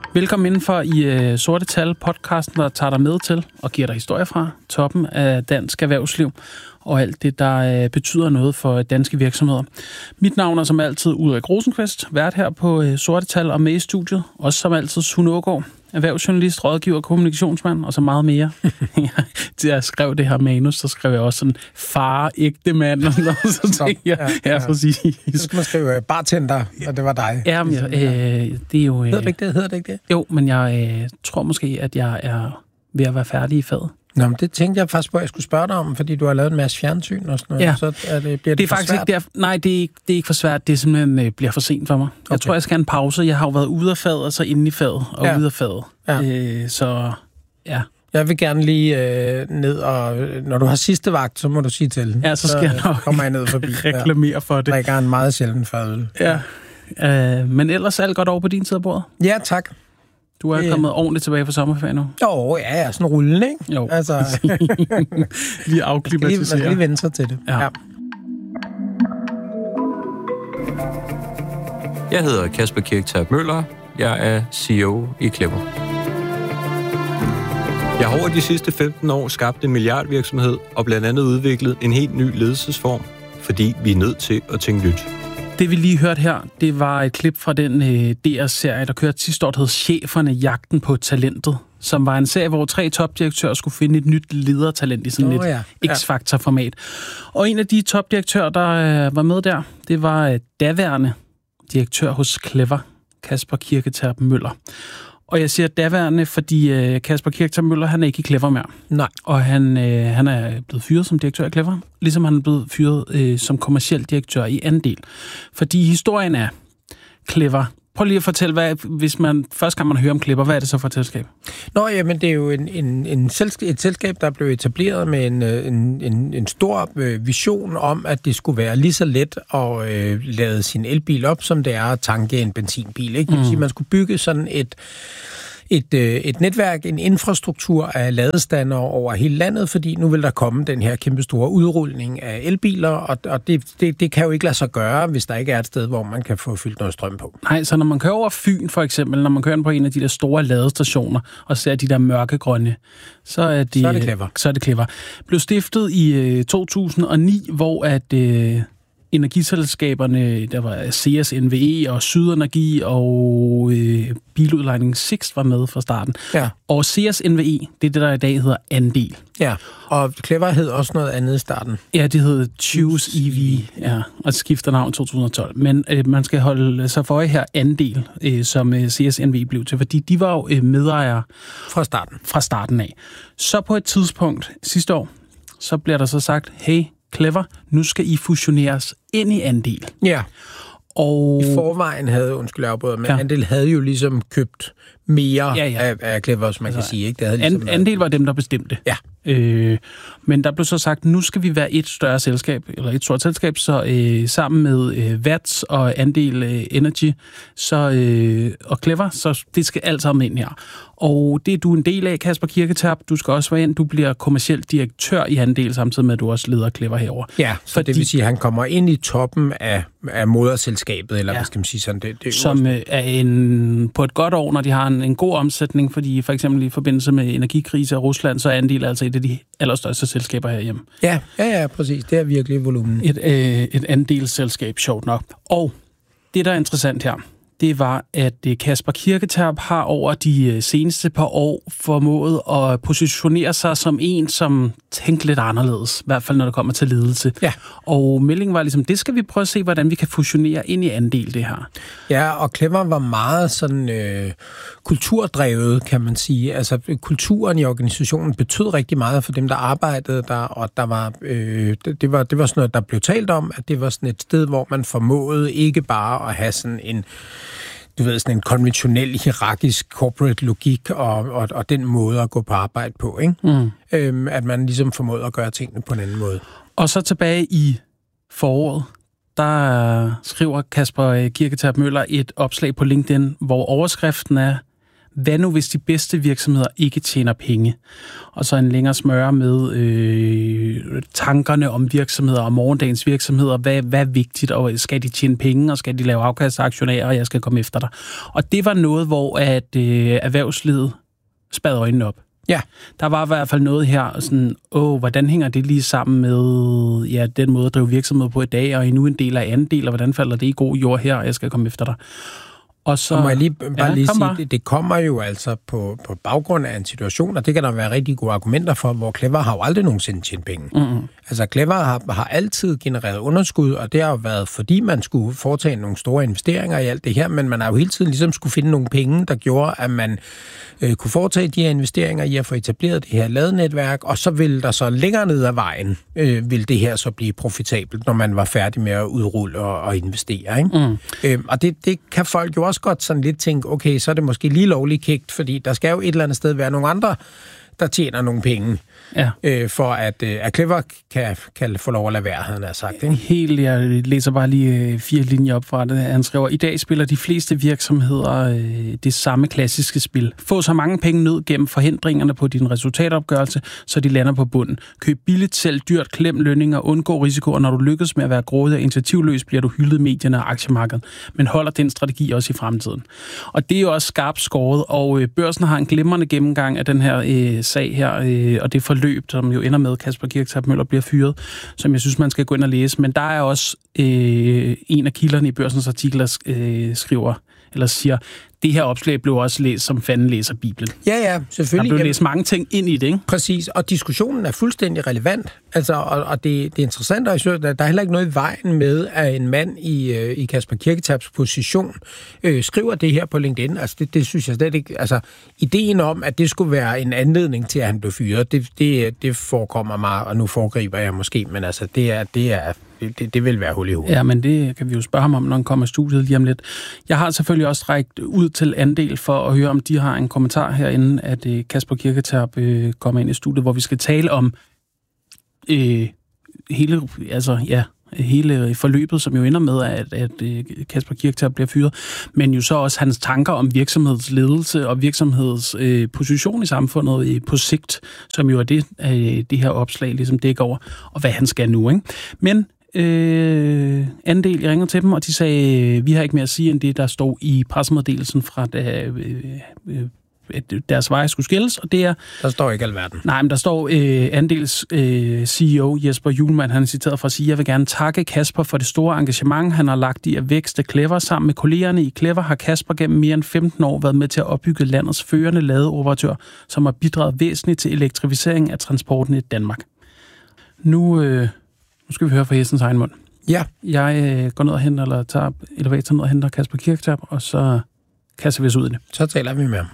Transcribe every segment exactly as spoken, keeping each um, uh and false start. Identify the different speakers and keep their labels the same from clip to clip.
Speaker 1: Velkommen indenfor i uh, Sorte Tal, podcasten, der tager dig med til og giver dig historier fra toppen af dansk erhvervsliv og alt det, der uh, betyder noget for danske virksomheder. Mit navn er som altid Ulrik Rosenqvist, vært her på uh, Sorte Tal og med i studiet. Også som altid Sune Aagaard, erhvervsjournalist, rådgiver, kommunikationsmand og så meget mere. Til jeg skrev det her manus, så skrev jeg også sådan far, ægte mand. Og sådan, så tænkte jeg, ja, ja, præcis.
Speaker 2: Så skal man skrive bartender, og det var dig.
Speaker 1: Ja, men jeg, øh, det er jo... Øh,
Speaker 2: hedder det ikke det? Hedder det ikke det?
Speaker 1: Jo, men jeg øh, tror måske, at jeg er ved at være færdig i faget.
Speaker 2: Nå, men det tænkte jeg faktisk på, at jeg skulle spørge dig om, fordi du har lavet en masse fjernsyn og sådan noget.
Speaker 1: Ja.
Speaker 2: Så er det, bliver det,
Speaker 1: det er
Speaker 2: for
Speaker 1: faktisk
Speaker 2: svært?
Speaker 1: ikke, det er, nej, det er, ikke, det er ikke for svært. Det er simpelthen øh, bliver for sent for mig. Okay. Jeg tror, jeg skal have en pause. Jeg har jo været ude af faget, og så inde i faget, og ja. ude af faget. Ja. Øh, så ja.
Speaker 2: Jeg vil gerne lige øh, ned, og når du har sidste vagt, så må du sige til.
Speaker 1: Ja, så skal så, jeg nok
Speaker 2: kommer jeg ned forbi.
Speaker 1: reklamere for det.
Speaker 2: Jeg drikker en meget sjælden fadøl.
Speaker 1: Ja. Øh, men ellers er alt godt over på din side af bordet?
Speaker 2: Ja, tak.
Speaker 1: Du er kommet ordentligt tilbage fra sommerferien nu?
Speaker 2: Jo, ja, jeg er sådan rullende, ikke?
Speaker 1: Jo,
Speaker 2: altså,
Speaker 1: lige afklimatisere.
Speaker 2: Man skal lige vende sig til det.
Speaker 1: Ja. Ja.
Speaker 3: Jeg hedder Kasper Kirketab Møller. Jeg er C E O i Clever. Jeg har over de sidste femten år skabt en milliardvirksomhed og blandt andet udviklet en helt ny ledelsesform, fordi vi er nødt til at tænke nyt.
Speaker 1: Det vi lige hørte her, det var et klip fra den øh, D R-serie, der kørte sidste år, der hed Cheferne, jagten på talentet, som var en serie, hvor tre topdirektører skulle finde et nyt ledertalent i sådan
Speaker 2: oh,
Speaker 1: et
Speaker 2: ja.
Speaker 1: X-Factor-format. Og en af de topdirektører, der øh, var med der, det var øh, daværende direktør hos Clever, Kasper Kirketab Møller. Og jeg siger daværende, fordi øh, Kasper Kirketab Møller, han er ikke i Clever mere.
Speaker 2: Nej.
Speaker 1: Og han, øh, han er blevet fyret som direktør i Clever, ligesom han er blevet fyret øh, som kommerciel direktør i Andel. Fordi historien er Clever. Prøv lige at fortælle, hvad, hvis man første gang man hører om Clever, hvad er det så for et selskab?
Speaker 2: Nå, jamen det er jo en, en, en selskab, et selskab, der blev etableret med en, en, en, en stor vision om, at det skulle være lige så let at øh, lade sin elbil op, som det er at tanke en benzinbil. Ikke? Det vil sige, man skulle bygge sådan et Et, et netværk, en infrastruktur af ladestander over hele landet, fordi nu vil der komme den her kæmpe store udrulning af elbiler, og, og det, det, det kan jo ikke lade sig gøre, hvis der ikke er et sted, hvor man kan få fyldt noget strøm på.
Speaker 1: Nej, så når man kører over Fyn for eksempel, når man kører på en af de der store ladestationer, og ser de der mørkegrønne, så er det,
Speaker 2: så er det Clever.
Speaker 1: Så er det Clever. Blev stiftet i øh, to tusind og ni, hvor at... Øh, energiselskaberne, der var C S N V E og Sydenergi og øh, biludlejning Sixt var med fra starten.
Speaker 2: Ja.
Speaker 1: Og C S N V E, det er det, der i dag hedder Andel.
Speaker 2: Ja, og Clever hed også noget andet i starten.
Speaker 1: Ja, det hed Choose E V, ja, og skifter navn i to tusind og tolv. Men øh, man skal holde sig for øje her Andel, øh, som øh, C S N V E blev til, fordi de var jo øh, medejere
Speaker 2: fra starten.
Speaker 1: fra starten af. Så på et tidspunkt sidste år, så bliver der så sagt, hey, Clever, nu skal I fusioneres ind i Andel.
Speaker 2: Ja,
Speaker 1: og
Speaker 2: i forvejen havde, undskyld afbryder, men
Speaker 1: ja.
Speaker 2: Andel havde jo ligesom købt mere ja, ja. Af, af Clever, som man altså, kan sige. Ikke? Det havde ligesom
Speaker 1: And, Andel var dem, der bestemte.
Speaker 2: Ja.
Speaker 1: Øh, men der blev så sagt, nu skal vi være et større selskab, eller et stort selskab, så øh, sammen med øh, V A T S og Andel øh, Energy så, øh, og Clever, så det skal alt sammen ind her. Og det er du en del af, Kasper Kirketab. Du skal også være ind. Du bliver kommerciel direktør i Andel, samtidig med, at du også leder Clever herover.
Speaker 2: Ja, så Fordi, det vil sige, at han kommer ind i toppen af, af moderselskabet, eller ja, hvad skal man sige sådan? Det, det
Speaker 1: som øh, er en, på et godt år, når de har en, en god omsætning, fordi for eksempel i forbindelse med energikrise af Rusland, så er Andel altså et af de allerstørste selskaber herhjemme.
Speaker 2: Ja, ja, ja, præcis. Det er virkelig volumen.
Speaker 1: Et, øh, et andelsselskab, sjovt nok. Og det, der er interessant her, det var, at Kasper Kirketab har over de seneste par år formået at positionere sig som en, som tænker lidt anderledes, i hvert fald når det kommer til ledelse.
Speaker 2: Ja.
Speaker 1: Og meldingen var ligesom, det skal vi prøve at se, hvordan vi kan fusionere ind i Andel, det her.
Speaker 2: Ja, og Clever var meget sådan øh, kulturdrevet, kan man sige. Altså, kulturen i organisationen betød rigtig meget for dem, der arbejdede der, og der var, øh, det, det var, det var sådan noget, der blev talt om, at det var sådan et sted, hvor man formåede ikke bare at have sådan en du ved, sådan en konventionel, hierarkisk corporate logik og, og, og den måde at gå på arbejde på, ikke? Mm. Øhm, at man ligesom formåede at gøre tingene på en anden måde.
Speaker 1: Og så tilbage i foråret, der skriver Kasper Kirketab Møller et opslag på LinkedIn, hvor overskriften er hvad nu hvis de bedste virksomheder ikke tjener penge? Og så en længere smøre med øh, tankerne om virksomheder og morgendagens virksomheder. Hvad, hvad er vigtigt, og skal de tjene penge, og skal de lave afkastaktionærer, og jeg skal komme efter dig? Og det var noget, hvor at, øh, erhvervslivet spad øjnene op.
Speaker 2: Ja.
Speaker 1: Der var i hvert fald noget her, sådan, åh, hvordan hænger det lige sammen med ja, den måde at drive virksomhed på i dag, og endnu en del af andel, og hvordan falder det i god jord her, og jeg skal komme efter dig. Og så...
Speaker 2: Og må jeg lige, bare
Speaker 1: ja,
Speaker 2: lige sige,
Speaker 1: bare.
Speaker 2: det, det kommer jo altså på, på baggrund af en situation, og det kan der være rigtig gode argumenter for, hvor Clever har jo aldrig nogensinde tjent penge. Mm-hmm. Altså Clever har, har altid genereret underskud, og det har jo været, fordi man skulle foretage nogle store investeringer i alt det her, men man har jo hele tiden ligesom skulle finde nogle penge, der gjorde, at man øh, kunne foretage de her investeringer i at få etableret det her ladenetværk, og så ville der så længere ned ad vejen, øh, ville det her så blive profitabelt, når man var færdig med at udrulle og, og investere. Ikke? Mm. Øh, og det, det kan folk jo også godt sådan lidt tænke, okay, så er det måske lige lovligt kægt, fordi der skal jo et eller andet sted være nogle andre, der tjener nogle penge, ja. øh, for at, øh, at Clever kan, kan få lov at lade være, han har sagt. Ikke?
Speaker 1: Helt, jeg læser bare lige fire linjer op fra det. Han skriver, i dag spiller de fleste virksomheder øh, det samme klassiske spil. Få så mange penge ned gennem forhindringerne på din resultatopgørelse, så de lander på bunden. Køb billigt, selv dyrt, klem lønninger, undgå risiko, og når du lykkes med at være grådig og initiativløs, bliver du hyldet i medierne og aktiemarkedet. Men holder den strategi også i fremtiden. Og det er jo også skarpt skåret, og øh, børsen har en glimrende gennemgang af den her øh, sag her, øh, og det forløb, som jo ender med, at Kasper Kirketerp Møller bliver fyret, som jeg synes, man skal gå ind og læse. Men der er også øh, en af kilderne i Børsens artikler øh, skriver, eller siger, det her opslag blev også læst, som fanden læser Bibelen.
Speaker 2: Ja, ja, selvfølgelig.
Speaker 1: Der blev læst mange ting ind i det, ikke?
Speaker 2: Præcis, og diskussionen er fuldstændig relevant. Altså, og, og det, det er interessant, at der er heller ikke noget i vejen med, at en mand i, øh, i Kasper Kirketerps position øh, skriver det her på LinkedIn. Altså, det, det synes jeg slet ikke... Altså, ideen om, at det skulle være en anledning til, at han blev fyret, det, det, det forekommer mig, og nu foregriber jeg måske, men altså, det er... Det er Det, det vil være hul i hovedet.
Speaker 1: Ja, men det kan vi jo spørge ham om, når han kommer i studiet lige om lidt. Jeg har selvfølgelig også rækket ud til Andel for at høre, om de har en kommentar herinde, at Kasper Kirketerp øh, kommer ind i studiet, hvor vi skal tale om øh, hele, altså, ja, hele forløbet, som jo ender med, at, at Kasper Kirketerp bliver fyret, men jo så også hans tanker om virksomhedsledelse og virksomheds øh, position i samfundet øh, på sigt, som jo er det, øh, det her opslag ligesom dækker over, og hvad han skal nu, ikke? Men Øh, Andel, jeg ringede til dem, og de sagde, vi har ikke mere at sige, end det, der stod i pressemeddelelsen fra, da øh, øh, deres veje skulle skilles, og det er...
Speaker 2: Der står ikke alverden.
Speaker 1: Nej, men der står øh, Andels øh, C E O, Jesper Hjulmand, han er citeret for at sige, jeg vil gerne takke Kasper for det store engagement, han har lagt i at vækste Clever. Sammen med kollegerne i Clever har Kasper gennem mere end femten år været med til at opbygge landets førende ladeoperatør, som har bidraget væsentligt til elektrificering af transporten i Danmark. Nu... Øh, Nu skal vi høre fra hestens egen mund.
Speaker 2: Ja.
Speaker 1: Jeg øh, går ned og henter, eller tager elevatoren ned og henter Kasper Kirketerp, og så kaster vi os ud i det.
Speaker 2: Så taler vi med ham.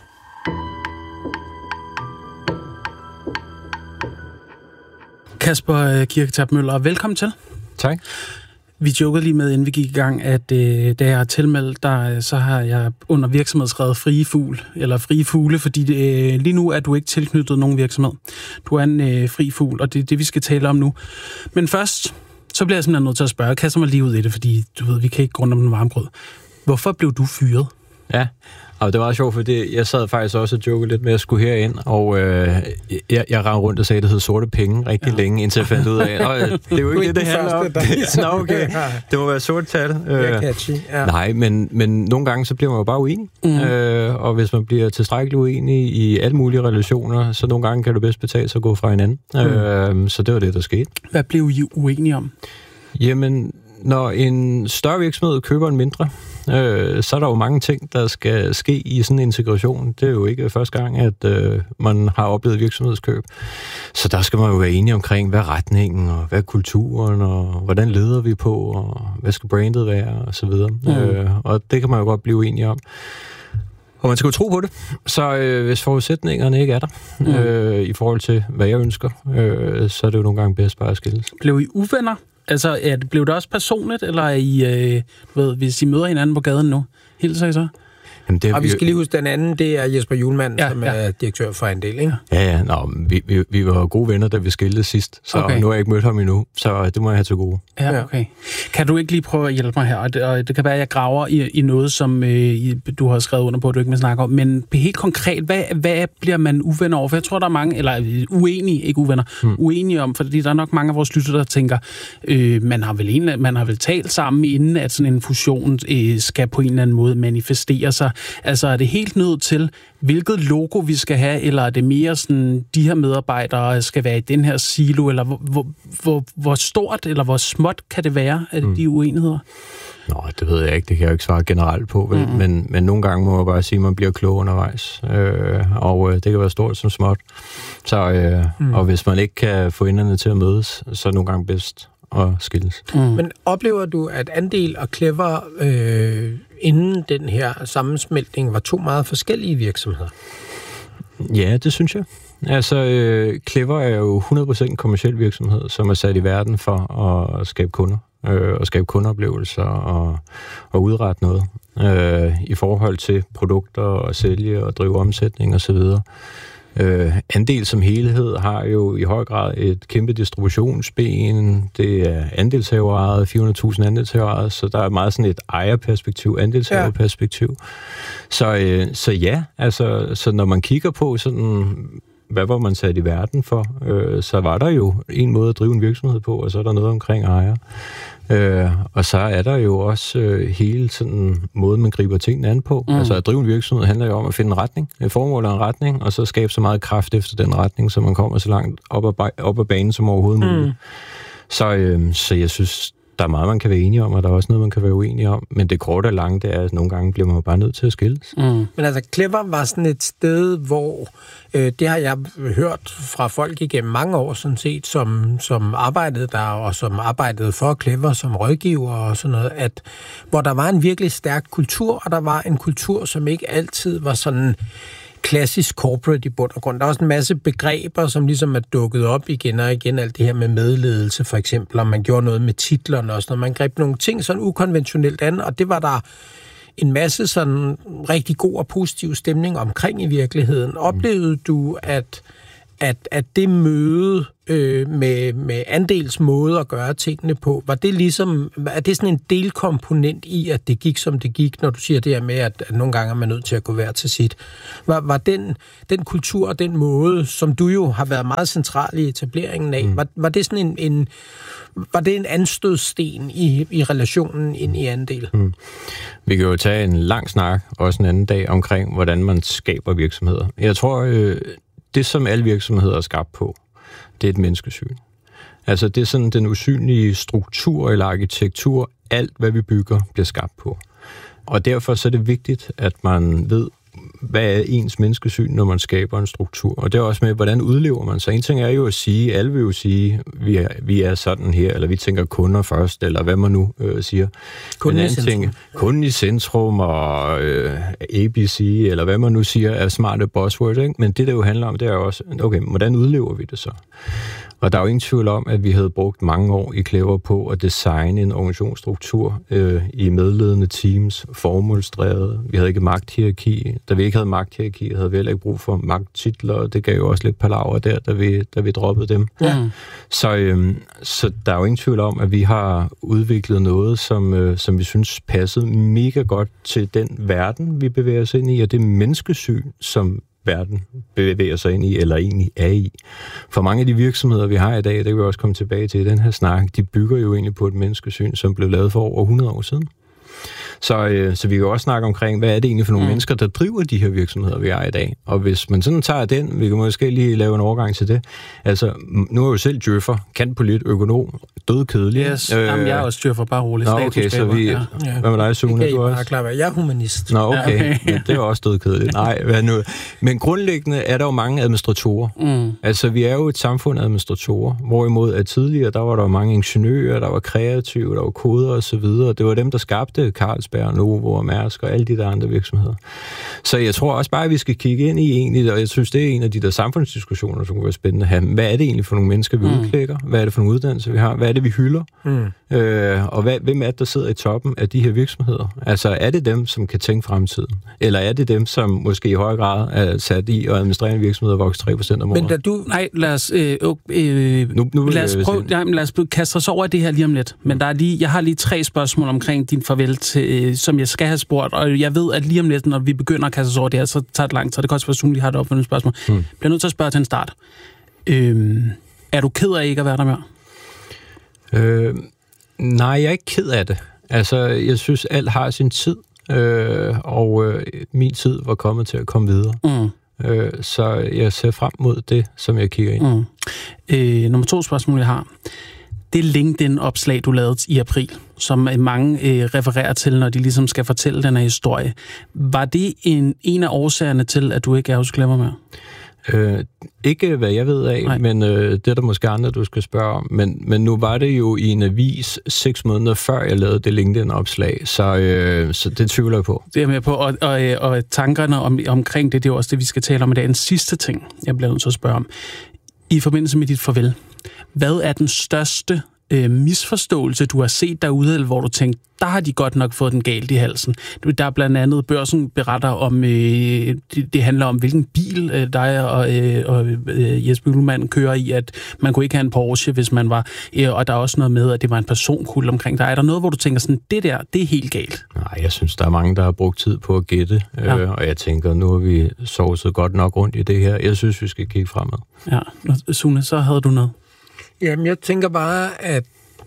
Speaker 1: Kasper Kirketerp Møller, velkommen til.
Speaker 3: Tak.
Speaker 1: Vi jokede lige med, inden vi gik i gang, at øh, da jeg har tilmeldt dig, så har jeg under virksomhed skrevet frie fugl, eller frie fugle, fordi øh, lige nu er du ikke tilknyttet nogen virksomhed. Du er en øh, fri fugl, og det er det, vi skal tale om nu. Men først, så bliver jeg simpelthen nødt til at spørge, jeg kaster mig lige ud i det, fordi du ved, vi kan ikke grunde om den varme grød. Hvorfor blev du fyret?
Speaker 3: Ja, og det var sjovt, fordi jeg sad faktisk også og jokede lidt med at skulle herind, og øh, jeg, jeg rendte rundt og sagde, at det hed sorte penge rigtig ja. længe, indtil jeg fandt ud af, og det er jo ikke det, det handler om. Nå, okay. Det må være sorte tal.
Speaker 2: Ja, catchy. Ja.
Speaker 3: Nej, men, men nogle gange, så bliver man jo bare uenig, mm. øh, og hvis man bliver tilstrækkeligt uenig i alle mulige relationer, så nogle gange kan det bedst betale sig at gå fra hinanden. Mm. Øh, så det var det, der skete.
Speaker 1: Hvad blev I uenige om?
Speaker 3: Jamen, når en større virksomhed køber en mindre, øh, så er der jo mange ting, der skal ske i sådan en integration. Det er jo ikke første gang, at øh, man har oplevet virksomhedskøb. Så der skal man jo være enige omkring, hvad er retningen, og hvad er kulturen, og hvordan leder vi på, og hvad skal brandet være, og så videre. Mm. Øh, og det kan man jo godt blive enige om. Og man skal jo tro på det. Så øh, hvis forudsætningerne ikke er der, mm. øh, i forhold til, hvad jeg ønsker, øh, så er det jo nogle gange bedst bare at skilles.
Speaker 1: Blev I uvenner? Altså, er det, blev det også personligt, eller er I, øh, ved, hvis I møder hinanden på gaden nu, hilser I så?
Speaker 2: Jamen, det, og vi skal lige huske, den anden, det er Jesper Hjulmand, ja, som ja. er direktør for Andel, ikke?
Speaker 3: Ja, ja. Nå, vi, vi, vi var gode venner, da vi skilte sidst, så okay. Nu har jeg ikke mødt ham endnu, så det må jeg have til gode.
Speaker 1: Ja, okay. Kan du ikke lige prøve at hjælpe mig her? Og det, og det kan være, at jeg graver i, i noget, som øh, du har skrevet under på, at du ikke vil snakke om, men helt konkret, hvad, hvad bliver man uvenner over? For jeg tror, der er mange, eller uenige, ikke uvenner, hmm. uenige om, fordi der er nok mange af vores lyttere, der tænker, øh, man, har vel en, man har vel talt sammen, inden at sådan en fusion øh, skal på en eller anden måde manifestere sig. Altså, er det helt nødt til, hvilket logo vi skal have, eller er det mere sådan, de her medarbejdere skal være i den her silo, eller hvor, hvor, hvor, hvor stort eller hvor småt kan det være, at mm. de uenigheder?
Speaker 3: Nå, det ved jeg ikke. Det kan jeg jo ikke svare generelt på, vel? Mm. Men, men nogle gange må man bare sige, at man bliver klog undervejs. Øh, og øh, det kan være stort som småt. Så, øh, mm. Og hvis man ikke kan få enderne til at mødes, så er det nogle gange bedst at skilles.
Speaker 2: Mm. Men oplever du, at Andel og Clever øh, inden den her sammensmeltning var to meget forskellige virksomheder?
Speaker 3: Ja, det synes jeg. Altså, øh, Clever er jo hundrede procent en kommerciel virksomhed, som er sat i verden for at skabe kunder, øh, og skabe kundeoplevelser og, og udrette noget øh, i forhold til produkter og sælge og drive omsætning osv. Øh, Andel som helhed har jo i høj grad et kæmpe distributionsben. Det er andelshaverejet, fire hundrede tusind andelshaverejet, så der er meget sådan et ejerperspektiv, andelshaverperspektiv. Ja. Så, øh, så ja, altså, så når man kigger på sådan, hvad var man sat i verden for, øh, så var der jo en måde at drive en virksomhed på, og så er der noget omkring ejer. Øh, og så er der jo også øh, hele sådan måde, man griber tingene an på. Mm. Altså at drive en virksomhed handler jo om at finde en retning, et formål og en retning, og så skabe så meget kraft efter den retning, så man kommer så langt op ad, op ad banen som overhovedet mm. muligt. Så, øh, så jeg synes, der er meget, man kan være enige om, og der er også noget, man kan være uenige om. Men det korte og lange, det er, at nogle gange bliver man bare nødt til at skilles. Mm.
Speaker 2: Men altså, Clever var sådan et sted, hvor, øh, det har jeg hørt fra folk igennem mange år, sådan set, som, som arbejdede der, og som arbejdede for Clever som rådgiver og sådan noget, at, hvor der var en virkelig stærk kultur, og der var en kultur, som ikke altid var sådan klassisk corporate i bund og grund. Der er også en masse begreber, som ligesom er dukket op igen og igen. Alt det her med medledelse, for eksempel, og man gjorde noget med titlerne og sådan noget. Man greb nogle ting sådan ukonventionelt an, og det var der en masse sådan rigtig god og positiv stemning omkring i virkeligheden. Oplevede du, at at, at det møde øh, med, med Andels måde at gøre tingene på, var det ligesom, er det sådan en delkomponent i, at det gik, som det gik, når du siger det her med, at, at nogle gange er man nødt til at gå hver til sit? Var, var den, den kultur og den måde, som du jo har været meget central i etableringen af, mm. var, var det sådan en, en var det en anstødsten i, i relationen ind i Andel? Mm.
Speaker 3: Vi kan jo tage en lang snak, også en anden dag, omkring, hvordan man skaber virksomheder. Jeg tror, øh, det som alle virksomheder er skabt på, det er et menneskesyn. Altså det er sådan den usynlige struktur eller arkitektur, alt hvad vi bygger, bliver skabt på. Og derfor så er det vigtigt, at man ved, hvad er ens menneskesyn, når man skaber en struktur. Og det er også med, hvordan udlever man sig. En ting er jo at sige, alle vil jo sige, vi er, vi er sådan her, eller vi tænker kunder først, eller hvad man nu øh, siger.
Speaker 2: Kunden i centrum. Ting,
Speaker 3: kunden i centrum, og øh, A B C, eller hvad man nu siger, er smarte buzzwords. Ikke? Men det, der jo handler om, det er jo også, okay, hvordan udlever vi det så? Og der er jo ingen tvivl om, at vi havde brugt mange år i Clever på at designe en organisationsstruktur øh, i medledende teams, formålsdrevet. Vi havde ikke magthierarki. Da vi ikke havde magthierarki, havde vi heller ikke brug for magttitler, og det gav jo også lidt palaver der, da vi, da vi droppede dem. Ja. Så, øh, så der er jo ingen tvivl om, at vi har udviklet noget, som, øh, som vi synes passede mega godt til den verden, vi bevæger os ind i, og det menneskesyn, som verden bevæger sig ind i, eller egentlig er i. For mange af de virksomheder, vi har i dag, det kan vi også komme tilbage til i den her snak, de bygger jo egentlig på et menneskesyn, som blev lavet for over hundrede år siden. Så, øh, så vi kan også snakke omkring, hvad er det egentlig for nogle mm. mennesker, der driver de her virksomheder, vi har i dag. Og hvis man sådan tager den, vi kan måske lige lave en overgang til det. Altså, nu er jeg jo selv djøffer, kan polit, økonom, død kedelig.
Speaker 1: Yes, øh, jamen, jeg er også djøffer, bare roligt.
Speaker 3: Nå, okay, så vi... Ja. Hvad med dig, Sune?
Speaker 2: Det kan I bare klare være. Jeg er humanist.
Speaker 3: Nå, okay. Ja, okay. Men det er også død kedeligt. Nej, hvad nu? Men grundlæggende er der jo mange administratorer. Mm. Altså, vi er jo et samfund af administratorer, hvorimod at tidligere, der var der mange ingeniører, der var kreative, der var koder og så videre. Det var dem, der skabte Carlsberg, Novo og Mærsk og alle de der andre virksomheder. Så jeg tror også bare, at vi skal kigge ind i egentlig, og jeg synes, det er en af de der samfundsdiskussioner, som kunne være spændende at have. Hvad er det egentlig for nogle mennesker, vi mm. udklækker? Hvad er det for nogle uddannelser, vi har? Hvad er det, vi hylder? Mm. Øh, og hvad, hvem er det, der sidder i toppen af de her virksomheder? Altså, er det dem, som kan tænke fremtiden? Eller er det dem, som måske i høj grad er sat i at administrere en virksomhed og vokse tre procent om året?
Speaker 1: Men da du... Nej, lad os... Øh, øh, nu, nu lad os prøve... Nej, lad os kaste os over det her lige om lidt. Men der er lige, jeg har lige tre spørgsmål omkring din farvel, til, øh, som jeg skal have spurgt. Og jeg ved, at lige om lidt, når vi begynder at kaste os over det her, så tager det langt. Så det kan også være, at du lige har et opfølgende spørgsmål. Hmm. Jeg bliver nødt til at spørge til en start. Øh, er du ked af ikke at være der mere?
Speaker 3: Øh... Nej, jeg er ikke ked af det. Altså, jeg synes, alt har sin tid, øh, og øh, min tid var kommet til at komme videre. Mm. Øh, så jeg ser frem mod det, som jeg kigger ind. Mm.
Speaker 1: Øh, nummer to spørgsmål, jeg har. Det LinkedIn-opslag, du lavede i april, som mange øh, refererer til, når de ligesom skal fortælle den her historie. Var det en, en af årsagerne til, at du ikke er hos Clever mere?
Speaker 3: Øh, ikke hvad jeg ved af, Nej. men øh, det er der måske andre, du skal spørge om. Men, men nu var det jo i en avis seks måneder før jeg lavede det LinkedIn-opslag, så, øh, så det tvivler jeg på.
Speaker 1: Det er jeg med på, og, og, og tankerne om, omkring det, det er også det, vi skal tale om i dag. En sidste ting, jeg bliver nødt til at spørge om. I forbindelse med dit farvel, hvad er den største øh, misforståelse, du har set derude, eller hvor du tænkte, der har de godt nok fået den galt i halsen? Der er blandt andet, Børsen beretter om, øh, det, det handler om, hvilken bil øh, dig og, øh, og øh, Jesper Uhlmann kører i, at man kunne ikke have en Porsche, hvis man var, øh, og der er også noget med, at det var en personkult omkring dig. Er der noget, hvor du tænker sådan, det der, det er helt galt?
Speaker 3: Nej, jeg synes, der er mange, der har brugt tid på at gætte, ja. øh, og jeg tænker, nu har vi sovset godt nok rundt i det her. Jeg synes, vi skal kigge fremad.
Speaker 1: Ja, Sune, så havde du noget.
Speaker 2: Jamen, jeg tænker bare, at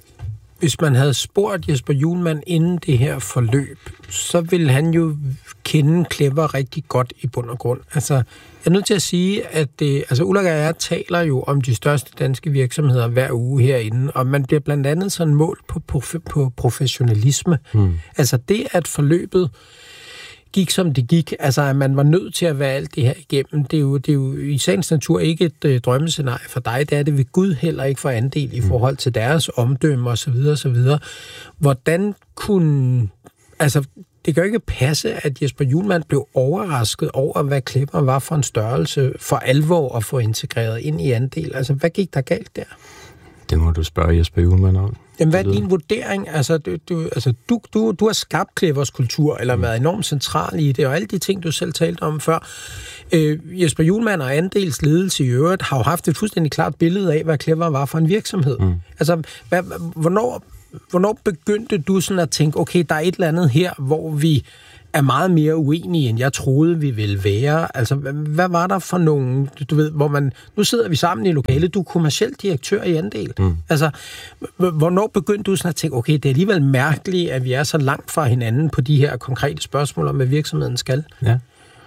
Speaker 2: hvis man havde spurgt Jesper Uhlmann inden det her forløb, så ville han jo kende Clever rigtig godt i bund og grund. Altså, jeg er nødt til at sige, at det, altså Ulrik og jeg taler jo om de største danske virksomheder hver uge herinde, og man bliver blandt andet sådan mål på, på, på professionalisme. Hmm. Altså det, at forløbet gik, som det gik. Altså, at man var nødt til at være alt det her igennem. Det er jo, det er jo i sagens natur ikke et øh, drømmescenarie for dig. Det er det ved Gud heller ikke for andel i forhold til deres omdømme osv. osv. Hvordan kunne... Altså, det kan jo ikke passe, at Jesper Uhlmann blev overrasket over, hvad Clever var for en størrelse for alvor at få integreret ind i andel. Altså, hvad gik der galt der?
Speaker 3: Det må du spørge Jesper Uhlmann om.
Speaker 2: Jamen, hvad er din vurdering? Altså, du, du, altså, du, du, du har skabt Clevers kultur, eller mm. været enormt central i det, og alle de ting, du selv talte om før. Øh, Jesper Uhlmann og Andels ledelse i øvrigt har jo haft et fuldstændig klart billede af, hvad Clever var for en virksomhed. Mm. Altså, hvad, hvornår, hvornår begyndte du sådan at tænke, okay, der er et eller andet her, hvor vi er meget mere uenige, end jeg troede, vi ville være. Altså, hvad var der for nogle, du ved, hvor man, nu sidder vi sammen i lokalet, du er kommerciel direktør i Andel. Mm. Altså, hvornår begyndte du sådan at tænke, okay, det er alligevel mærkeligt, at vi er så langt fra hinanden på de her konkrete spørgsmål om, hvad virksomheden skal?
Speaker 3: Ja.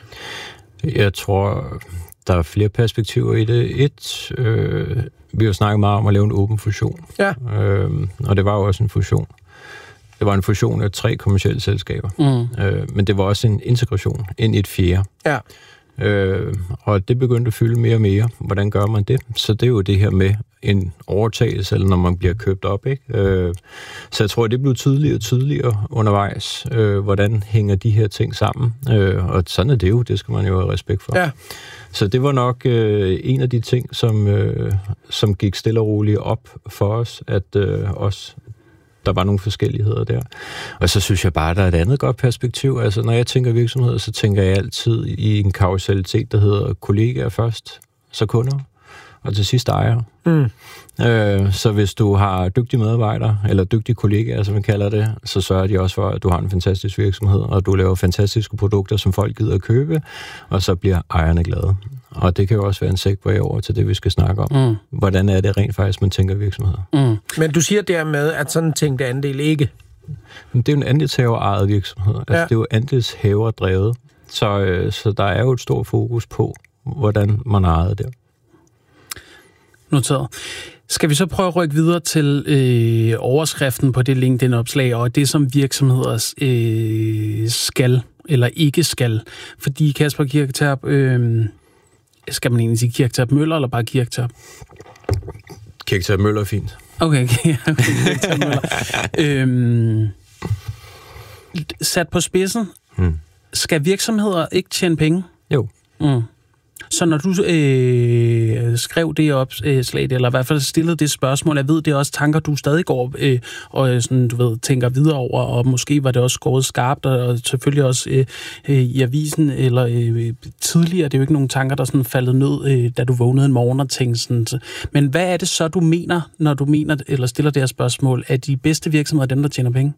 Speaker 3: Jeg tror, der er flere perspektiver i det. Et, øh, vi har snakket meget om at lave en åben fusion. Ja. Øh, og det var jo også en fusion. Det var en fusion af tre kommercielle selskaber. Mm. Øh, men det var også en integration ind i et fjerde. Ja. Øh, og det begyndte at fylde mere og mere. Hvordan gør man det? Så det er jo det her med en overtagelse, eller når man bliver købt op, ikke? Øh, så jeg tror, det blev tydeligere og tydeligere undervejs, øh, hvordan hænger de her ting sammen. Øh, og sådan er det jo, det skal man jo have respekt for. Ja. Så det var nok øh, en af de ting, som, øh, som gik stille og roligt op for os, at øh, os der var nogle forskelligheder der. Og så synes jeg bare, der er et andet godt perspektiv. Altså, når jeg tænker virksomheder, så tænker jeg altid i en kausalitet, der hedder kollegaer først, så kunder, og til sidst ejere. Mm. Øh, så hvis du har dygtige medarbejdere, eller dygtige kollegaer, som man kalder det, så sørger de også for, at du har en fantastisk virksomhed, og du laver fantastiske produkter, som folk gider at købe, og så bliver ejerne glade. Og det kan jo også være en segway over til det, vi skal snakke om. Mm. Hvordan er det rent faktisk, man tænker virksomheder?
Speaker 2: Mm. Men du siger dermed, at sådan tænkte andel ikke?
Speaker 3: Det er jo en andelshaver-ejet virksomhed. Altså, ja. Det er jo andelshaver-drevet. Så, øh, så der er jo et stort fokus på, hvordan man ejer det.
Speaker 1: Noteret. Skal vi så prøve at rykke videre til øh, overskriften på det LinkedIn-opslag, og det, som virksomheder øh, skal eller ikke skal? Fordi Kasper Kirketerp, øh, skal man egentlig sige Kirketerp Møller, eller bare Kirketerp?
Speaker 3: Kirketerp Møller er fint.
Speaker 1: Okay, okay. okay Kirketerp Møller. øhm, sat på spidsen, hmm. skal virksomheder ikke tjene penge?
Speaker 3: Jo. Mm.
Speaker 1: Så når du øh, skrev det opslag, eller i hvert fald stillede det spørgsmål, jeg ved, det er også tanker, du stadig går øh, og sådan, du ved, tænker videre over, og måske var det også skåret skarpt, og, og selvfølgelig også øh, øh, i avisen, eller øh, tidligere, det er jo ikke nogen tanker, der sådan faldet ned, øh, da du vågnede en morgen og tænkte sådan. Så. Men hvad er det så, du mener, når du mener, eller stiller det her spørgsmål, at de bedste virksomheder er dem, der tjener penge?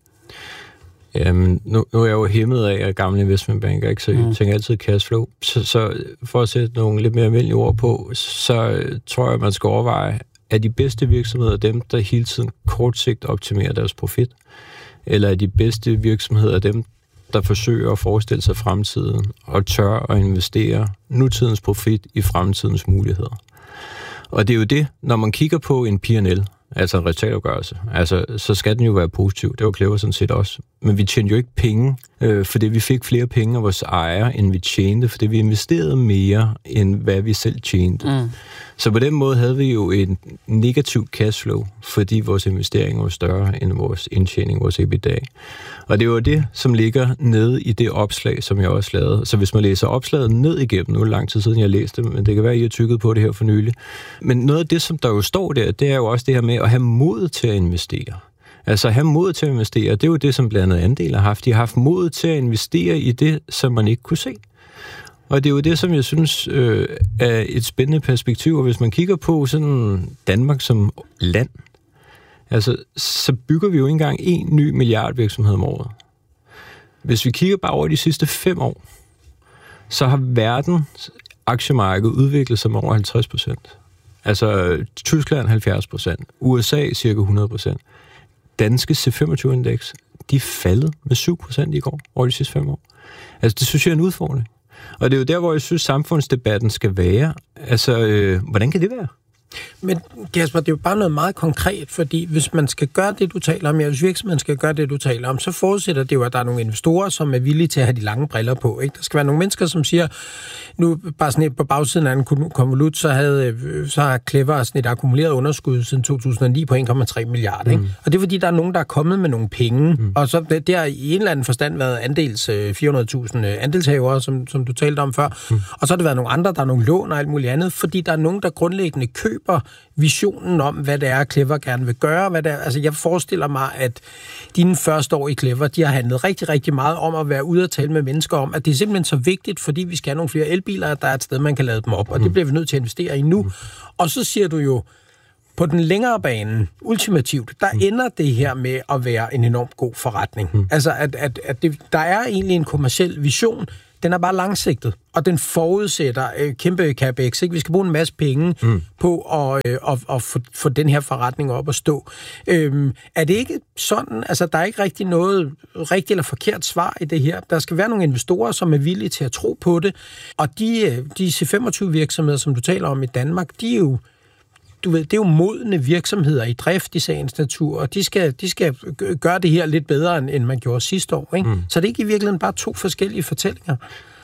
Speaker 3: Jamen, nu, nu er jeg jo hæmmet af at gamle investmentbanker, ikke? Så jeg mm. tænker altid cashflow. Så, så for at sætte nogle lidt mere almindelige ord på, så tror jeg, man skal overveje, at de bedste virksomheder dem, der hele tiden kortsigt optimerer deres profit, eller er de bedste virksomheder dem, der forsøger at forestille sig fremtiden og tør at investere nutidens profit i fremtidens muligheder. Og det er jo det, når man kigger på en P and L, altså en resultatopgørelse, altså, så skal den jo være positiv. Det var Clever sådan set også. Men vi tjente jo ikke penge, øh, fordi vi fik flere penge af vores ejere, end vi tjente, fordi vi investerede mere, end hvad vi selv tjente. Mm. Så på den måde havde vi jo en negativ cashflow, fordi vores investeringer var større end vores indtjening, vores EBITDA. Og det var det, som ligger nede i det opslag, som jeg også lavede. Så hvis man læser opslaget ned igennem, nu er det lang tid siden, jeg læste det, men det kan være, at I har tykket på det her for nylig. Men noget af det, som der jo står der, det er jo også det her med at have mod til at investere. Altså at have mod til at investere, det er jo det, som blandt andet Andel har haft. De har haft mod til at investere i det, som man ikke kunne se. Og det er jo det, som jeg synes øh, er et spændende perspektiv. Og hvis man kigger på sådan Danmark som land, altså, så bygger vi jo ikke engang en ny milliardvirksomhed om året. Hvis vi kigger bare over de sidste fem år, så har verdens aktiemarked udviklet sig med over halvtreds procent. Altså Tyskland halvfjerds procent, U S A cirka hundrede procent. Danske C femogtyve-indeks, de er faldet med syv procent i går over de sidste fem år. Altså det synes jeg er en udfordring. Og det er jo der, hvor jeg synes, samfundsdebatten skal være. Altså, øh, hvordan kan det være?
Speaker 2: Men Kasper, det er jo bare noget meget konkret, fordi hvis man skal gøre det, du taler om, ja, hvis virksomheden skal gøre det, du taler om, så forudsætter det jo, at der er nogle investorer, som er villige til at have de lange briller på. Ikke? Der skal være nogle mennesker, som siger, nu bare sådan på bagsiden af en konvolut, så, havde, så har Clever sådan et akkumuleret underskud siden to tusind og ni på en komma tre milliarder. Ikke? Mm. Og det er fordi, der er nogen, der er kommet med nogle penge, mm. og så det, det har i en eller anden forstand været andels fire hundrede tusind andelshavere, som, som du talte om før, mm. og så har det været nogle andre, der er nogle lån og alt muligt andet, fordi der er nogen, der grundlæggende køber visionen om, hvad det er, Clever gerne vil gøre. Hvad det er. Altså, jeg forestiller mig, at dine første år i Clever, de har handlet rigtig, rigtig meget om at være ude og tale med mennesker om, at det er simpelthen så vigtigt, fordi vi skal have nogle flere elbiler, at der er et sted, man kan lade dem op, og det bliver vi nødt til at investere i nu. Og så siger du jo, på den længere bane, ultimativt, der ender det her med at være en enormt god forretning. Altså, at, at, at det, der er egentlig en kommerciel vision, den er bare langsigtet, og den forudsætter øh, kæmpe capex. Ikke? Vi skal bruge en masse penge mm. på at, øh, at, at få, få den her forretning op at stå. Øhm, er det ikke sådan, altså der er ikke rigtig noget rigtigt eller forkert svar i det her. Der skal være nogle investorer, som er villige til at tro på det, og de, de C femogtyve virksomheder, som du taler om i Danmark, de er jo Du ved, det er jo modne virksomheder i drift i sagens natur, og de skal, de skal gøre det her lidt bedre, end man gjorde sidste år. Ikke? Mm. Så det er ikke i virkeligheden bare to forskellige fortællinger.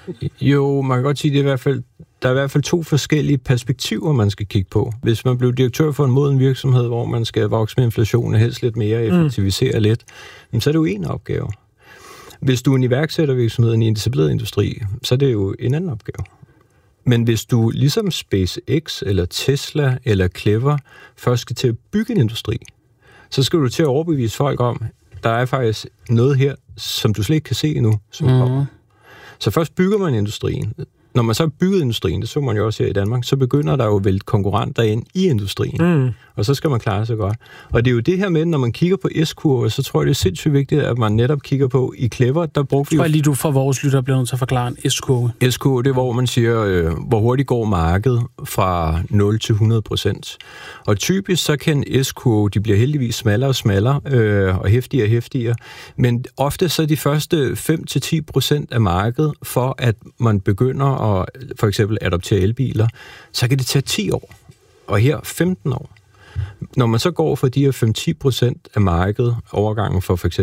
Speaker 3: Jo, man kan godt sige, det er i hvert fald, der er i hvert fald to forskellige perspektiver, man skal kigge på. Hvis man bliver direktør for en moden virksomhed, hvor man skal vokse med inflationen og helst lidt mere, effektivisere mm. lidt, så er det jo en opgave. Hvis du er en iværksættervirksomhed i en etableret industri, så er det jo en anden opgave. Men hvis du ligesom SpaceX eller Tesla eller Clever først skal til at bygge en industri, så skal du til at overbevise folk om, der er faktisk noget her, som du slet ikke kan se endnu, som mm. kommer. Så først bygger man industrien. Når man så har bygget industrien, det så man jo også her i Danmark, så begynder der jo at vælge konkurrenter ind i industrien. Mm. Og så skal man klare sig godt. Og det er jo det her med, når man kigger på S-kurver, så tror jeg, det er sindssygt vigtigt, at man netop kigger på i Clever, der brugte vi jo...
Speaker 1: Tror jeg lige, du fra vores lytter bliver nødt til at forklare en S-kurve.
Speaker 3: S-kurve, det er, hvor man siger, øh, hvor hurtigt går markedet fra nul til hundrede procent. Og typisk så kan en S-kurve, de bliver heldigvis smallere og smallere, øh, og hæftigere og hæftigere. Men ofte så er de første fem til ti procent af markedet, for at man begynder at for eksempel adoptere elbiler, så kan det tage ti år. Og her femten år. Når man så går for de her fem til ti procent af markedet, overgangen for for eksempel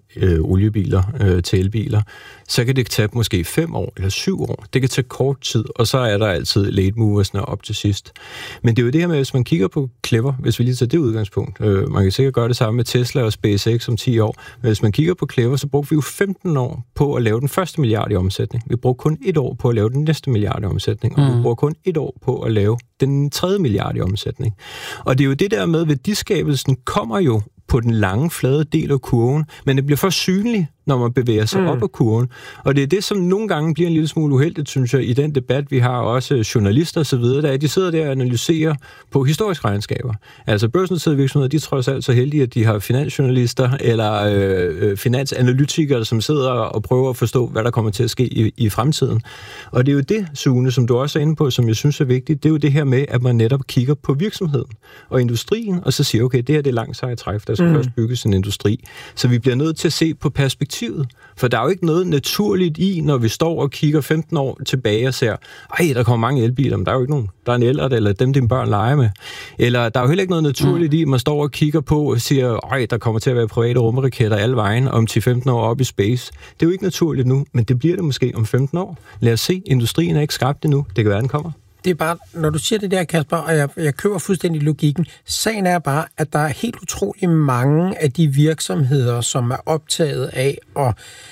Speaker 3: øh, oliebiler øh, til elbiler, så kan det tage måske fem år eller syv år. Det kan tage kort tid, og så er der altid late moversne op til sidst. Men det er jo det her med, hvis man kigger på Clever, hvis vi lige tager det udgangspunkt, øh, man kan sikkert gøre det samme med Tesla og SpaceX om ti år, men hvis man kigger på Clever, så brugte vi jo femten år på at lave den første milliard i omsætning. Vi brugte kun et år på at lave den næste milliard i omsætning, og mm. vi brugte kun et år på at lave den tredje milliard i omsætning. Og det er jo det der med, at værdiskabelsen kommer jo på den lange, flade del af kurven, men det bliver for synligt, når man bevæger sig mm. op ad kurven. Og det er det, som nogle gange bliver en lille smule uheldigt, synes jeg, i den debat, vi har også journalister og så videre, der er, de sidder der og analyserer på historiske regnskaber. Altså børsnoterede virksomheder, de er trods alt så heldige, at de har finansjournalister eller øh, finansanalytikere, som sidder og prøver at forstå, hvad der kommer til at ske i, i fremtiden. Og det er jo det, Sune, som du også er inde på, som jeg synes er vigtigt, det er jo det her med, at man netop kigger på virksomheden og industrien, og så siger, okay, det her det er langt sejt træk, der skal mm. først bygges en industri. Så vi bliver nødt til at se på perspektiv. For der er jo ikke noget naturligt i, når vi står og kigger femten år tilbage og ser, ej, der kommer mange elbiler, men der er jo ikke nogen. Der er en ældre, eller dem, dine børn leger med. Eller der er jo heller ikke noget naturligt mm. i, at man står og kigger på og siger, ej, der kommer til at være private rumraketter alle vejen om ti til femten år op i space. Det er jo ikke naturligt nu, men det bliver det måske om femten år. Lad os se, industrien er ikke skabt endnu. Det kan være, den kommer.
Speaker 2: Det er bare, når du siger det der, Kasper, og jeg, jeg køber fuldstændig logikken, sagen er bare, at der er helt utrolig mange af de virksomheder, som er optaget af at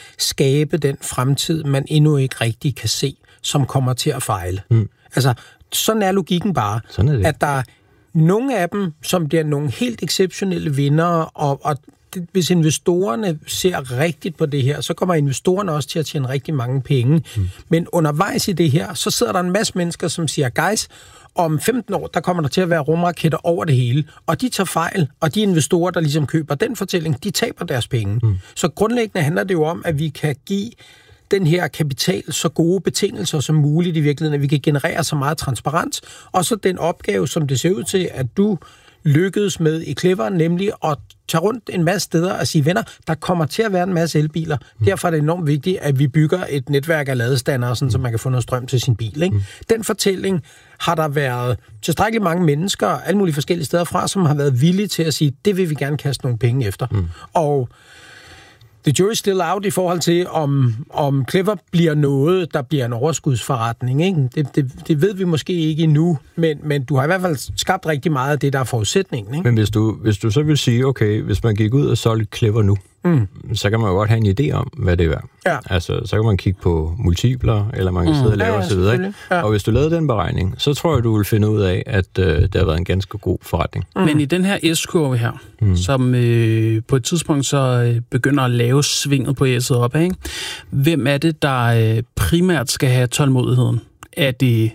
Speaker 2: skabe den fremtid, man endnu ikke rigtig kan se, som kommer til at fejle. Mm. Altså, sådan er logikken bare.
Speaker 3: Sådan er det.
Speaker 2: At der er nogle af dem, som bliver nogle helt exceptionelle vindere, og, og hvis investorerne ser rigtigt på det her, så kommer investorerne også til at tjene rigtig mange penge. Mm. Men undervejs i det her, så sidder der en masse mennesker, som siger, guys, om femten år, der kommer der til at være rumraketter over det hele, og de tager fejl, og de investorer, der ligesom køber den fortælling, de taber deres penge. Mm. Så grundlæggende handler det jo om, at vi kan give den her kapital så gode betingelser som muligt i virkeligheden, at vi kan generere så meget transparens, og så den opgave, som det ser ud til, at du lykkedes med i Clever, nemlig at tage rundt en masse steder og sige, venner, der kommer til at være en masse elbiler. Mm. Derfor er det enormt vigtigt, at vi bygger et netværk af ladestandere, sådan, så man kan få noget strøm til sin bil. Ikke? Mm. Den fortælling har der været tilstrækkeligt mange mennesker, alle mulige forskellige steder fra, som har været villige til at sige, det vil vi gerne kaste nogle penge efter. Mm. Og the jury's still out i forhold til, om, om Clever bliver noget, der bliver en overskudsforretning. Ikke? Det, det, det ved vi måske ikke endnu, men, men du har i hvert fald skabt rigtig meget af det, der er forudsætningen. Ikke?
Speaker 3: Men hvis du, hvis du så vil sige, okay, hvis man gik ud og solgte Clever nu, mm. så kan man jo godt have en idé om, hvad det er. Ja. Altså, så kan man kigge på multipler, eller man kan mm. sidde og lave ja, ja, osv. Ikke? Ja. Og hvis du lavede den beregning, så tror jeg, du vil finde ud af, at øh, det har været en ganske god forretning.
Speaker 1: Mm. Men i den her S-kurve her, mm. som øh, på et tidspunkt så øh, begynder at lave svinget på S'et op, ikke? Hvem er det, der øh, primært skal have tålmodigheden? Er det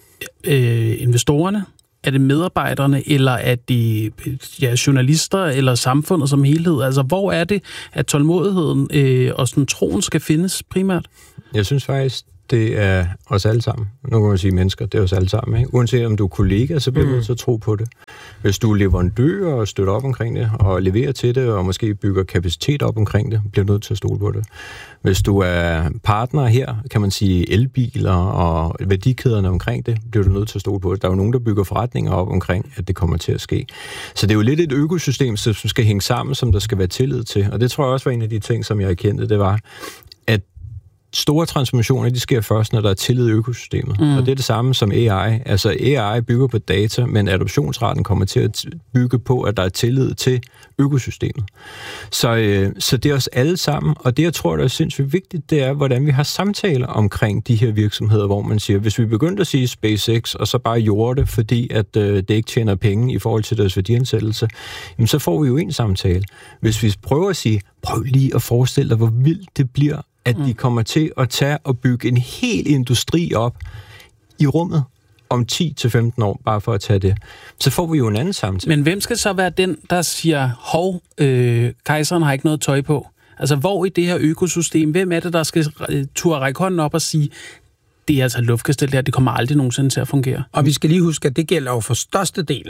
Speaker 1: øh, investorerne? Er det medarbejderne, eller er det ja, journalister, eller samfundet som helhed? Altså, hvor er det, at tålmodigheden øh, og sådan troen skal findes primært?
Speaker 3: Jeg synes faktisk, det er os alle sammen. Nu kan man sige mennesker, det er os alle sammen. Ikke? Uanset om du er kollega, så bliver du mm. nødt til at tro på det. Hvis du er leverandør og støtter op omkring det, og leverer til det, og måske bygger kapacitet op omkring det, bliver du nødt til at stole på det. Hvis du er partner her, kan man sige elbiler og værdikæderne omkring det, bliver du nødt til at stole på det. Der er jo nogen, der bygger forretninger op omkring, at det kommer til at ske. Så det er jo lidt et økosystem, som skal hænge sammen, som der skal være tillid til. Og det tror jeg også var en af de ting, som jeg erkendte, det var, at store transformationer, de sker først, når der er tillid i økosystemet. Mm. Og det er det samme som A I. Altså A I bygger på data, men adoptionsraten kommer til at bygge på, at der er tillid til økosystemet. Så, øh, så det er os alle sammen, og det jeg tror, der er sindssygt vigtigt, det er, hvordan vi har samtaler omkring de her virksomheder, hvor man siger, hvis vi begyndte at sige SpaceX, og så bare gjorde det, fordi at øh, det ikke tjener penge i forhold til deres værdiansættelse, jamen, så får vi jo en samtale. Hvis vi prøver at sige, prøv lige at forestille dig, hvor vildt det bliver, at de kommer til at tage og bygge en hel industri op i rummet om ti til femten år, bare for at tage det. Så får vi jo en anden samtale.
Speaker 1: Men hvem skal så være den, der siger, hov, øh, kejseren har ikke noget tøj på? Altså, hvor i det her økosystem, hvem er det, der skal turde række hånden op og sige, det er altså et luftkastel der, det kommer aldrig nogensinde til at fungere?
Speaker 2: Og vi skal lige huske, at det gælder jo for størstedelen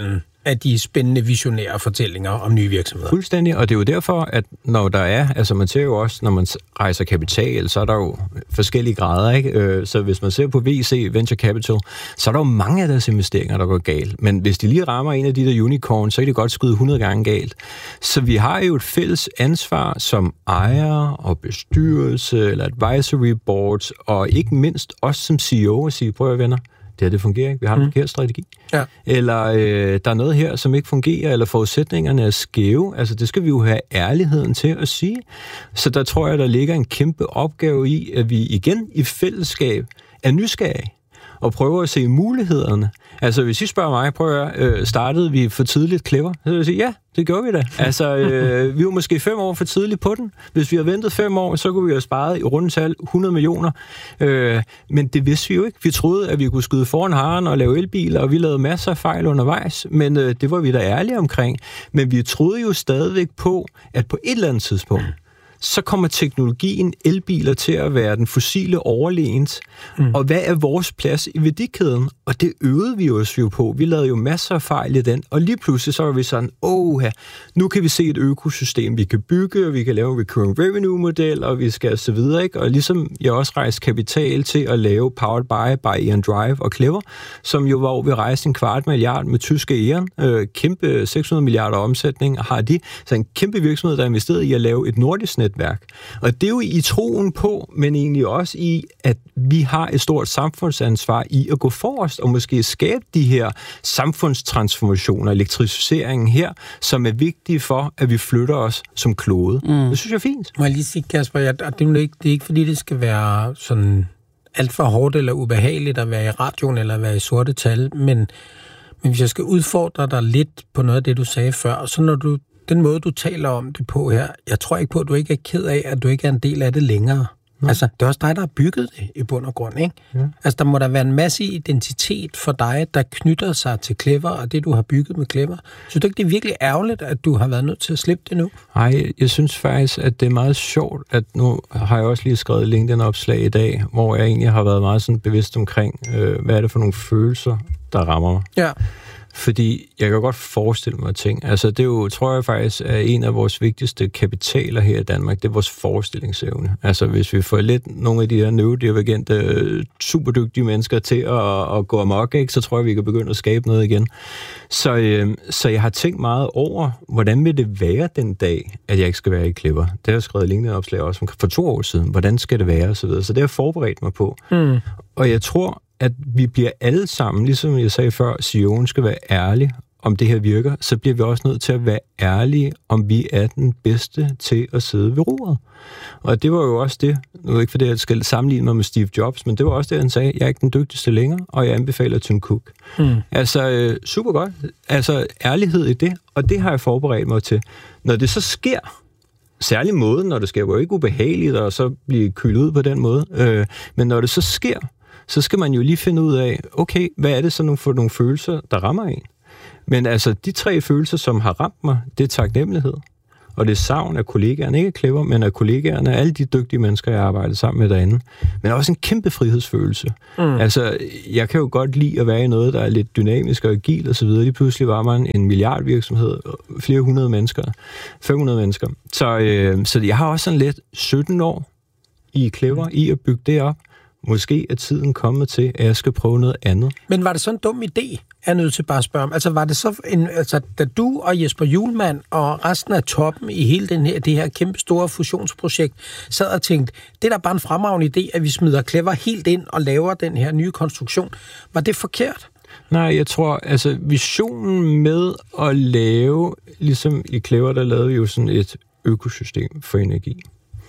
Speaker 2: af de spændende visionære fortællinger om nye virksomheder.
Speaker 3: Fuldstændig, og det er jo derfor, at når der er, altså man ser jo også, når man rejser kapital, så er der jo forskellige grader, ikke? Så hvis man ser på V C, Venture Capital, så er der jo mange af deres investeringer, der går galt. Men hvis de lige rammer en af de der unicorns, så kan det godt skyde hundrede gange galt. Så vi har jo et fælles ansvar som ejer og bestyrelse eller advisory boards, og ikke mindst også som C E O at sige, prøv at venner, det her, det fungerer ikke. Vi har en forkert strategi. Ja. Eller øh, der er noget her, som ikke fungerer, eller forudsætningerne er skæve. Altså, det skal vi jo have ærligheden til at sige. Så der tror jeg, der ligger en kæmpe opgave i, at vi igen i fællesskab er nysgerrige og prøver at se mulighederne. Altså, hvis I spørger mig, prøver jeg, øh, startede vi for tidligt Clever? Så vil jeg sige, ja, det gjorde vi da. Altså, øh, vi var måske fem år for tidligt på den. Hvis vi havde ventet fem år, så kunne vi have sparet i rundetal hundrede millioner. Øh, men det vidste vi jo ikke. Vi troede, at vi kunne skyde foran haren og lave elbiler, og vi lavede masser af fejl undervejs. Men øh, det var vi da ærlige omkring. Men vi troede jo stadigvæk på, at på et eller andet tidspunkt, så kommer teknologien, elbiler, til at være den fossile overlegent. Mm. Og hvad er vores plads i værdikæden? Og det øvede vi os jo på. Vi lavede jo masser af fejl i den, og lige pludselig så var vi sådan, åh, nu kan vi se et økosystem, vi kan bygge, og vi kan lave en recurring revenue-model, og vi skal så videre, ikke? Og ligesom jeg også rejste kapital til at lave Powered by, by Eon Drive og Clever, som jo var ved at rejse en kvart milliard med tyske Eon, øh, kæmpe seks hundrede milliarder omsætning har de, så en kæmpe virksomhed, der investeret i at lave et nordisk netværk. Og det er jo i troen på, men egentlig også i, at vi har et stort samfundsansvar i at gå forrest og måske skabe de her samfundstransformationer, elektrificeringen her, som er vigtige for, at vi flytter os som klode. Mm. Det synes jeg er fint.
Speaker 2: Må jeg lige sige, Kasper, jeg, det, er ikke, det er ikke fordi, det skal være sådan alt for hårdt eller ubehageligt at være i radioen eller være i sorte tal, men, men hvis jeg skal udfordre dig lidt på noget af det, du sagde før, så når du den måde, du taler om det på her, jeg tror ikke på, at du ikke er ked af, at du ikke er en del af det længere. Ja. Altså, det er også dig, der har bygget det i bund og grund, ikke? Ja. Altså, der må der være en masse identitet for dig, der knytter sig til Clever, og det, du har bygget med Clever. Synes du ikke, det er virkelig ærgerligt, at du har været nødt til at slippe det nu?
Speaker 3: Nej, jeg synes faktisk, at det er meget sjovt, at nu har jeg også lige skrevet LinkedIn-opslag i dag, hvor jeg egentlig har været meget sådan bevidst omkring, øh, hvad er det for nogle følelser, der rammer mig.
Speaker 2: Ja.
Speaker 3: Fordi jeg kan godt forestille mig ting. Altså det er jo, tror jeg faktisk, er en af vores vigtigste kapitaler her i Danmark, det er vores forestillingsevne. Altså hvis vi får lidt nogle af de her neurodivergente, superdygtige mennesker til at, at gå amok, ikke, så tror jeg, vi kan begynde at skabe noget igen. Så, øh, så jeg har tænkt meget over, hvordan vil det være den dag, at jeg ikke skal være i Clever. Det har jeg skrevet LinkedIn-opslag også for to år siden. Hvordan skal det være? Og så videre. Så det har jeg forberedt mig på. Mm. Og jeg tror, at vi bliver alle sammen, ligesom jeg sagde før, C E O'en skal være ærlig, om det her virker, så bliver vi også nødt til at være ærlige, om vi er den bedste til at sidde ved roret. Og det var jo også det, nu er ikke fordi jeg skal sammenligne mig med Steve Jobs, men det var også det, han sagde, jeg er ikke den dygtigste længere, og jeg anbefaler Tim Cook. Mm. Altså, øh, super godt. Altså, ærlighed i det, og det har jeg forberedt mig til. Når det så sker, særlig måden, når det sker, jo ikke ubehageligt, og så blive kølet ud på den måde, øh, men når det så sker, så skal man jo lige finde ud af, okay, hvad er det så for nogle følelser, der rammer en? Men altså, de tre følelser, som har ramt mig, det er taknemmelighed. Og det er savn af kollegaerne, ikke Clever, men af kollegaerne, alle de dygtige mennesker, jeg har arbejdet sammen med derinde. Men også en kæmpe frihedsfølelse. Mm. Altså, jeg kan jo godt lide at være i noget, der er lidt dynamisk og agil og så videre. Lige pludselig var man en milliardvirksomhed, flere hundrede mennesker, fem hundrede mennesker. Så, øh, så jeg har også sådan lidt sytten år i Clever, i at bygge det op. Måske er tiden kommet til, at jeg skal prøve noget andet.
Speaker 2: Men var det så en dum idé, er jeg nødt til bare at spørge om? Altså var det så, en, altså, da du og Jesper Hjulmand og resten af toppen i hele den her, det her kæmpe store fusionsprojekt sad og tænkte, det er da bare en fremragende idé, at vi smider Clever helt ind og laver den her nye konstruktion. Var det forkert?
Speaker 3: Nej, jeg tror, altså visionen med at lave, ligesom i Clever, der lavede vi jo sådan et økosystem for energi.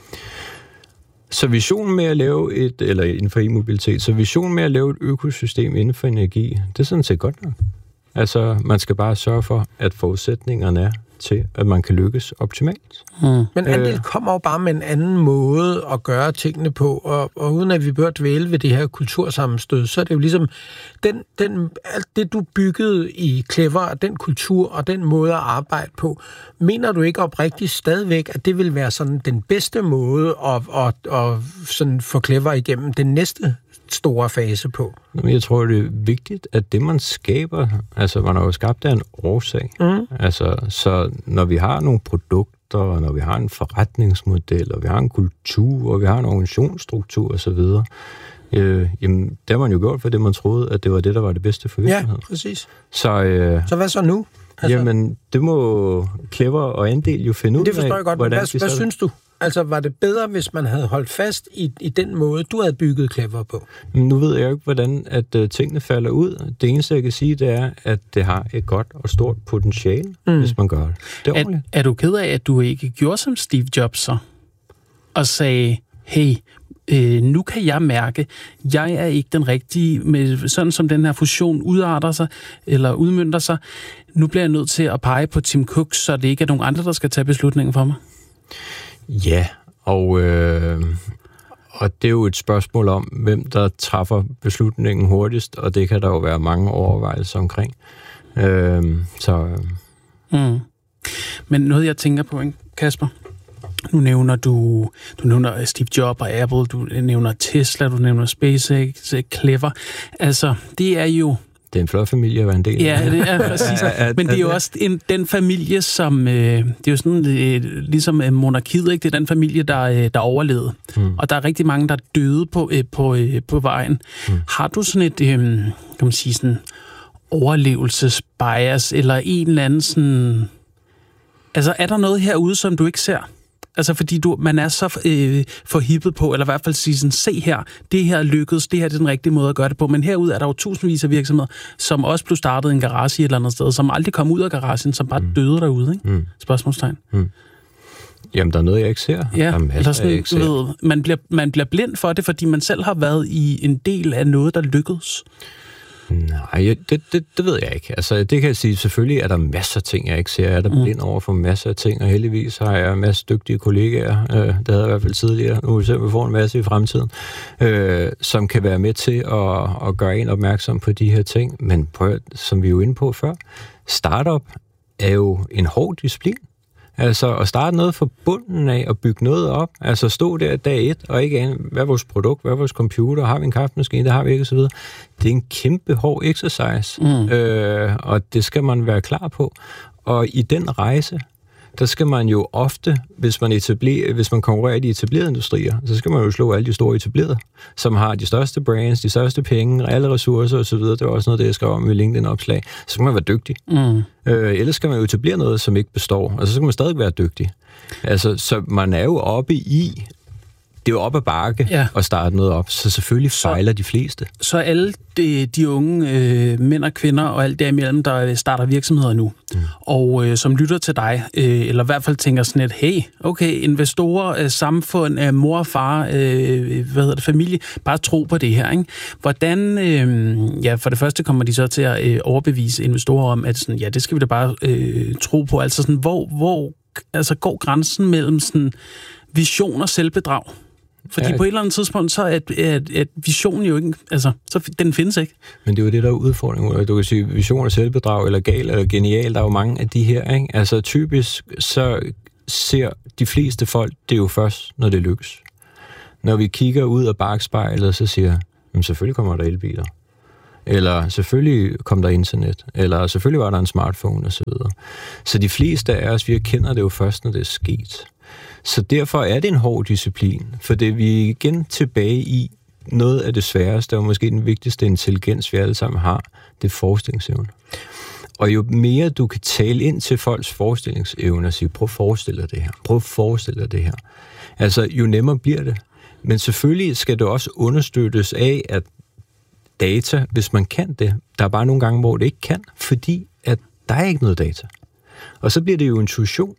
Speaker 3: Så visionen med at lave et, eller inden for e-mobilitet, så visionen med at lave et økosystem inden for energi, det er sådan set godt nok. Altså, man skal bare sørge for, at forudsætningerne er til, at man kan lykkes optimalt.
Speaker 2: Hmm. Men andel øh, kommer jo bare med en anden måde at gøre tingene på, og, og uden at vi bør dvæle ved det her kultursammenstød, så er det jo ligesom, den, den, alt det du byggede i Clever, den kultur og den måde at arbejde på, mener du ikke oprigtigt stadigvæk, at det vil være sådan den bedste måde at, at, at sådan få Clever igennem den næste store fase på?
Speaker 3: Jeg tror, det er vigtigt, at det, man skaber, altså man har jo skabt af en årsag. Mm. Altså, så når vi har nogle produkter, og når vi har en forretningsmodel, og vi har en kultur, og vi har en organisationsstruktur osv., øh, jamen, det har man jo gjort for det, man troede, at det var det, der var det bedste for virksomheden.
Speaker 2: Ja, præcis.
Speaker 3: Så, øh,
Speaker 2: så hvad så nu?
Speaker 3: Altså, jamen, det må Clever og Andel jo finde ud af.
Speaker 2: Det forstår jeg godt. Hvad, hvad, hvad synes du? Altså, var det bedre, hvis man havde holdt fast i, i den måde, du havde bygget Clever på?
Speaker 3: Nu ved jeg jo ikke, hvordan at, uh, tingene falder ud. Det eneste, jeg kan sige, det er, at det har et godt og stort potentiale, mm. hvis man gør det. Det er,
Speaker 1: er, er du ked af, at du ikke gjorde som Steve Jobs så? Og sagde, hey, øh, nu kan jeg mærke, jeg er ikke den rigtige, med sådan som den her fusion udarter sig, eller udmønter sig. Nu bliver jeg nødt til at pege på Tim Cook, så det ikke er nogen andre, der skal tage beslutningen for mig.
Speaker 3: Ja, og, øh, og det er jo et spørgsmål om, hvem der træffer beslutningen hurtigst, og det kan der jo være mange overvejelser omkring. Øh, så,
Speaker 1: mm. Men noget, jeg tænker på, ikke, Kasper? Nu nævner du, du nævner Steve Jobs og Apple, du nævner Tesla, du nævner SpaceX, Clever. Altså, det er jo...
Speaker 3: Det er en flot familie at være en del af.
Speaker 1: Ja, det er præcis. Men det er jo også en, den familie, som... Øh, det er jo sådan øh, ligesom øh, monarkiet, ikke? Det er den familie, der, øh, der overlevede. Mm. Og der er rigtig mange, der døde på, øh, på, øh, på vejen. Mm. Har du sådan et, øh, kan man sige, sådan overlevelsesbias, eller en eller anden sådan... Altså, er der noget herude, som du ikke ser? Altså, fordi du, man er så øh, forhippet på, eller i hvert fald sige sådan, se her, det her lykkedes, det her det er den rigtige måde at gøre det på. Men herude er der jo tusindvis af virksomheder, som også blev startet i en garage et eller andet sted, som aldrig kom ud af garagen, som bare mm. døde derude, ikke? Mm. Spørgsmålstegn.
Speaker 3: Mm. Jamen, der er noget, jeg ikke ser.
Speaker 1: Ja, eller sådan, ikke ser. Ved, man, bliver, man bliver blind for det, fordi man selv har været i en del af noget, der lykkedes.
Speaker 3: Nej, det, det, det ved jeg ikke. Altså, det kan jeg sige, selvfølgelig er der masser af ting, jeg ikke ser. Jeg er der blind mm. over for masser af ting, og heldigvis har jeg en masse dygtige kollegaer, øh, det havde jeg i hvert fald tidligere, nu vil vi få en masse i fremtiden, øh, som kan være med til at, at gøre en opmærksom på de her ting. Men prøv, som vi jo inde på før, startup er jo en hård disciplin. Altså at starte noget fra bunden af og bygge noget op. Altså stå der dag et og ikke ane, hvad er vores produkt, hvad er vores computer, har vi en kaffemaskine, det har vi ikke osv. Det er en kæmpe hård exercise, mm. øh, og det skal man være klar på. Og i den rejse, der skal man jo ofte, hvis man, etablerer, hvis man konkurrerer i de etablerede industrier, så skal man jo slå alle de store etablerede, som har de største brands, de største penge, alle ressourcer osv. Det er også noget, det jeg skrev om i LinkedIn-opslag. Så skal man være dygtig. Mm. Øh, ellers skal man jo etablere noget, som ikke består. Altså, så skal man stadig være dygtig. Altså, så man er jo oppe i... Det er jo op ad bakke ja. At starte noget op, så selvfølgelig fejler så, de fleste. Så
Speaker 1: alle de, de unge øh, mænd og kvinder og alt derimellem, der starter virksomheder nu, mm. og øh, som lytter til dig, øh, eller i hvert fald tænker sådan et, hey, okay, investorer, øh, samfund, øh, mor og far, øh, hvad hedder det, familie, bare tro på det her, ikke? Hvordan, øh, ja, for det første kommer de så til at øh, overbevise investorer om, at sådan, ja, det skal vi da bare øh, tro på, altså sådan, hvor, hvor altså, går grænsen mellem sådan vision og selvbedrag? Fordi ja, på et eller andet tidspunkt, så er, er, er visionen jo ikke... Altså, så den findes ikke.
Speaker 3: Men det er jo det, der er udfordringen. Du kan sige, vision og selvbedrag, eller gal, eller genial, der er jo mange af de her, ikke? Altså, typisk, så ser de fleste folk det jo først, når det lykkes. Når vi kigger ud af bakspejlet, så siger jeg, selvfølgelig kommer der elbiler. Eller selvfølgelig kom der internet. Eller selvfølgelig var der en smartphone, og så videre. Så de fleste af os, vi kender det jo først, når det er sket. Så derfor er det en hård disciplin, for det er vi igen tilbage i noget af det sværeste, og måske den vigtigste intelligens, vi alle sammen har, det er forestillingsevne. Og jo mere du kan tale ind til folks forestillingsevne og sige, prøv at forestille dig det her, prøv at forestille dig det her. Altså, jo nemmere bliver det. Men selvfølgelig skal det også understøttes af, at data, hvis man kan det, der er bare nogle gange, hvor det ikke kan, fordi at der er ikke noget data. Og så bliver det jo intuition.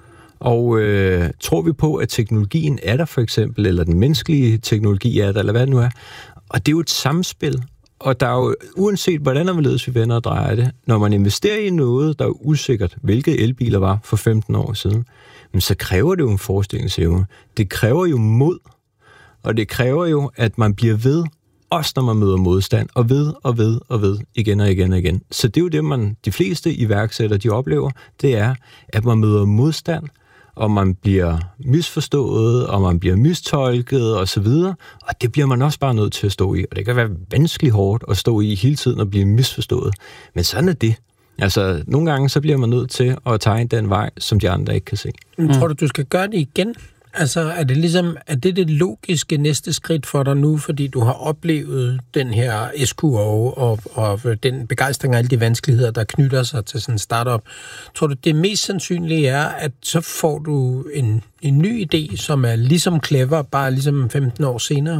Speaker 3: Og øh, tror vi på, at teknologien er der for eksempel, eller den menneskelige teknologi er der, eller hvad det nu er. Og det er jo et samspil. Og der er jo, uanset hvordan anderledes vi vender og drejer det, når man investerer i noget, der er usikkert, hvilke elbiler var for femten år siden, men så kræver det jo en forestillingsevne. Det kræver jo mod, og det kræver jo, at man bliver ved, også når man møder modstand, og ved og ved og ved, igen og igen og igen. Så det er jo det, man de fleste iværksættere, de oplever, det er, at man møder modstand, og man bliver misforstået, og man bliver mistolket osv., og det bliver man også bare nødt til at stå i. Og det kan være vanskeligt hårdt at stå i hele tiden og blive misforstået. Men sådan er det. Altså, nogle gange så bliver man nødt til at tegne den vej, som de andre ikke kan se.
Speaker 2: Mm. Tror du, du skal gøre det igen? Altså, er det ligesom, er det det logiske næste skridt for dig nu, fordi du har oplevet den her S Q O og, og den begejstring og alle de vanskeligheder, der knytter sig til sådan en startup? Tror du, det mest sandsynlige er, at så får du en, en ny idé, som er ligesom clever, bare ligesom femten år senere?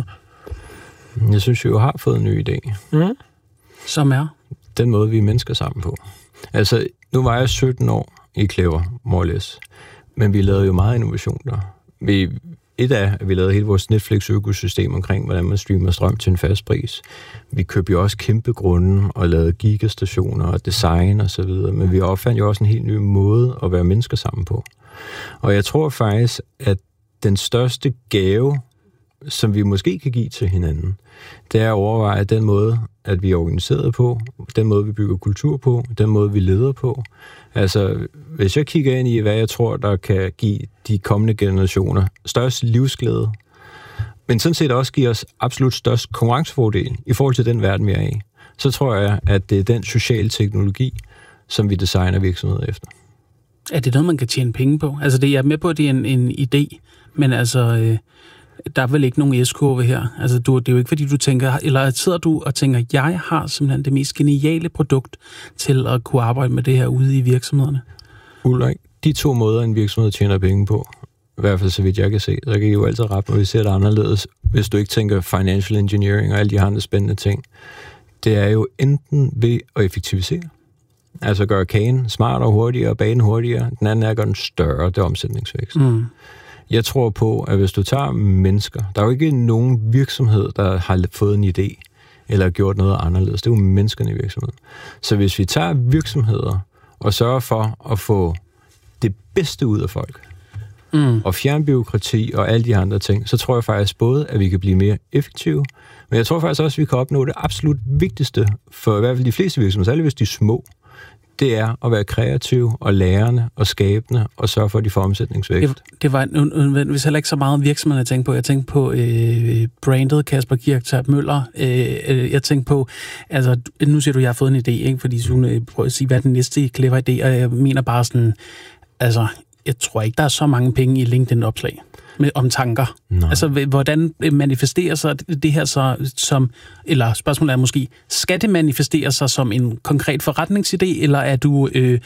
Speaker 3: Jeg synes, jeg har fået en ny idé.
Speaker 2: Mm.
Speaker 1: Som er?
Speaker 3: Den måde, vi er mennesker sammen på. Altså, nu var jeg sytten år i Clever, more or less. Men vi lavede jo meget innovation der. Vi, et af, at vi lavede hele vores Netflix-økosystem omkring, hvordan man streamer strøm til en fast pris. Vi købte jo også kæmpe grunde og lavede gigastationer og design og så videre. Men vi opfandt jo også en helt ny måde at være mennesker sammen på. Og jeg tror faktisk, at den største gave, som vi måske kan give til hinanden, det er at overveje den måde, at vi er organiseret på, den måde, vi bygger kultur på, den måde, vi leder på. Altså, hvis jeg kigger ind i, hvad jeg tror, der kan give de kommende generationer størst livsglæde, men sådan set også give os absolut størst konkurrencefordel i forhold til den verden, vi er i, så tror jeg, at det er den sociale teknologi, som vi designer virksomheder efter.
Speaker 1: Er det noget, man kan tjene penge på? Altså, det, jeg er med på, at det er en, en idé, men altså... Øh der er vel ikke nogen S-kurve her. Altså, du, det er jo ikke, fordi du tænker, eller sidder du og tænker, jeg har simpelthen det mest geniale produkt til at kunne arbejde med det her ude i virksomhederne?
Speaker 3: Ulrik, de to måder, en virksomhed tjener penge på, i hvert fald så vidt jeg kan se, så kan I jo altid rette, når vi ser det anderledes, hvis du ikke tænker financial engineering og alle de andre spændende ting. Det er jo enten ved at effektivisere, altså gøre kagen smartere og hurtigere, og banen hurtigere. Den anden er at gøre den større, det er omsætningsvækst. Mm. Jeg tror på, at hvis du tager mennesker, der er jo ikke nogen virksomhed, der har fået en idé, eller gjort noget anderledes. Det er jo menneskerne i virksomheden. Så hvis vi tager virksomheder, og sørger for at få det bedste ud af folk, mm. og fjerne bureaukrati og alle de andre ting, så tror jeg faktisk både, at vi kan blive mere effektive, men jeg tror faktisk også, at vi kan opnå det absolut vigtigste, for i hvert fald de fleste virksomheder, særligt hvis de er små, det er at være kreativ og lærende og skabende og sørge for, at de får omsætningsvækst. Det,
Speaker 1: det var hvis heller ikke så meget virksomheden, jeg tænkte på. Jeg tænkte på øh, brandet Kasper Kirchhoff Møller. Øh, jeg tænkte på, altså nu siger du, at jeg har fået en idé, ikke? Fordi du øh, prøver at sige, hvad er den næste clever idé, og jeg mener bare sådan, altså jeg tror ikke, der er så mange penge i LinkedIn-opslag med, om tanker. Nej. Altså, hvordan manifesterer sig det her så som, eller spørgsmålet er måske, skal det manifestere sig som en konkret forretningsidé, eller er du, øh,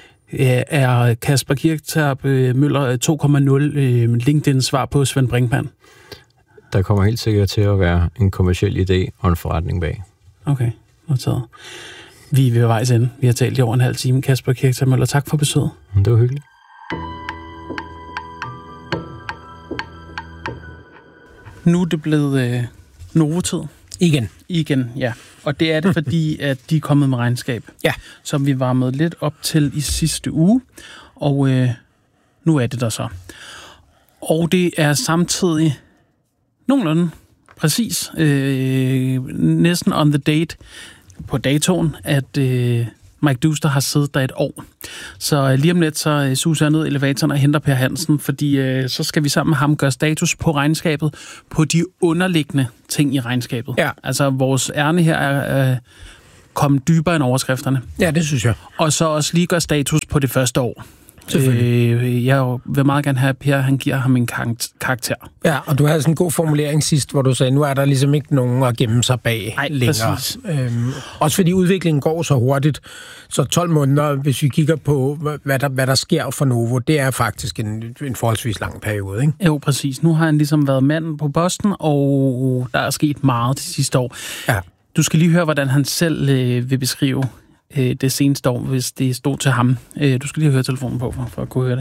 Speaker 1: er Kasper Kirchhoff Møller to punkt nul øh, LinkedIn-svar på Svend Brinkmann?
Speaker 3: Der kommer helt sikkert til at være en kommerciel idé og en forretning bag.
Speaker 1: Okay, noteret. Vi er ved vejs ende. Vi har talt i over en halv time. Kasper Kirchhoff Møller, tak for besøget.
Speaker 3: Det var hyggeligt.
Speaker 1: Nu er det blevet øh, Novo-tid.
Speaker 2: Igen.
Speaker 1: Igen, ja. Og det er det, fordi at de er kommet med regnskab,
Speaker 2: ja.
Speaker 1: Som vi varmede lidt op til i sidste uge. Og øh, nu er det der så. Og det er samtidig nogenlunde præcis, øh, næsten on the date, på datoen, at øh, Mike Duster har siddet der et år. Så lige om lidt, så suser jeg ned i elevatoren og henter Per Hansen, fordi øh, så skal vi sammen med ham gøre status på regnskabet, på de underliggende ting i regnskabet.
Speaker 2: Ja. Altså,
Speaker 1: vores ærne her er øh, komme dybere end overskrifterne.
Speaker 2: Ja, det synes jeg.
Speaker 1: Og så også lige gøre status på det første år. Øh, jeg vil meget gerne have, at Per, han giver ham en karakter.
Speaker 2: Ja, og du havde sådan en god formulering sidst, hvor du sagde, nu er der ligesom ikke nogen at gemme sig bag
Speaker 1: Ej,
Speaker 2: længere. Øhm, også fordi udviklingen går så hurtigt, så tolv måneder, hvis vi kigger på, hvad der, hvad der sker for Novo, det er faktisk en, en forholdsvis lang periode, ikke?
Speaker 1: Jo, præcis. Nu har han ligesom været manden på posten, og der er sket meget de sidste år.
Speaker 2: Ja.
Speaker 1: Du skal lige høre, hvordan han selv øh, vil beskrive det seneste år, hvis det stod til ham. Du skal lige høre telefonen på, for, for at kunne høre det.